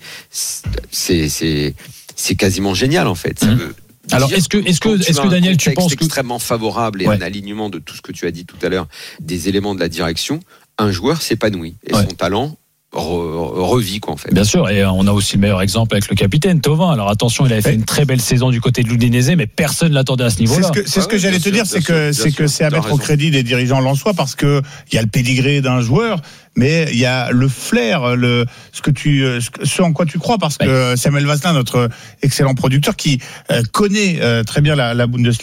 c'est, c'est, c'est quasiment génial en fait. Ça mmh. veut Alors est-ce que, est-ce que, est-ce que Daniel, tu penses que extrêmement favorable et ouais. un alignement de tout ce que tu as dit tout à l'heure, des éléments de la direction, un joueur s'épanouit et ouais. son talent revit quoi en fait. Bien sûr, et on a aussi le meilleur exemple avec le capitaine Thauvin. Alors attention, il avait fait une très belle saison du côté de l'Udinese, mais personne l'attendait à ce niveau-là. C'est ce que, c'est ah ce que ouais, j'allais te sûr, dire, c'est que sûr, c'est que c'est à mettre raison. au crédit des dirigeants lensois parce que il y a le pédigré d'un joueur, mais il y a le flair, le ce que tu ce en quoi tu crois, parce que ouais. Samuel Vasselin, notre excellent producteur, qui euh, connaît euh, très bien la, la Bundesliga.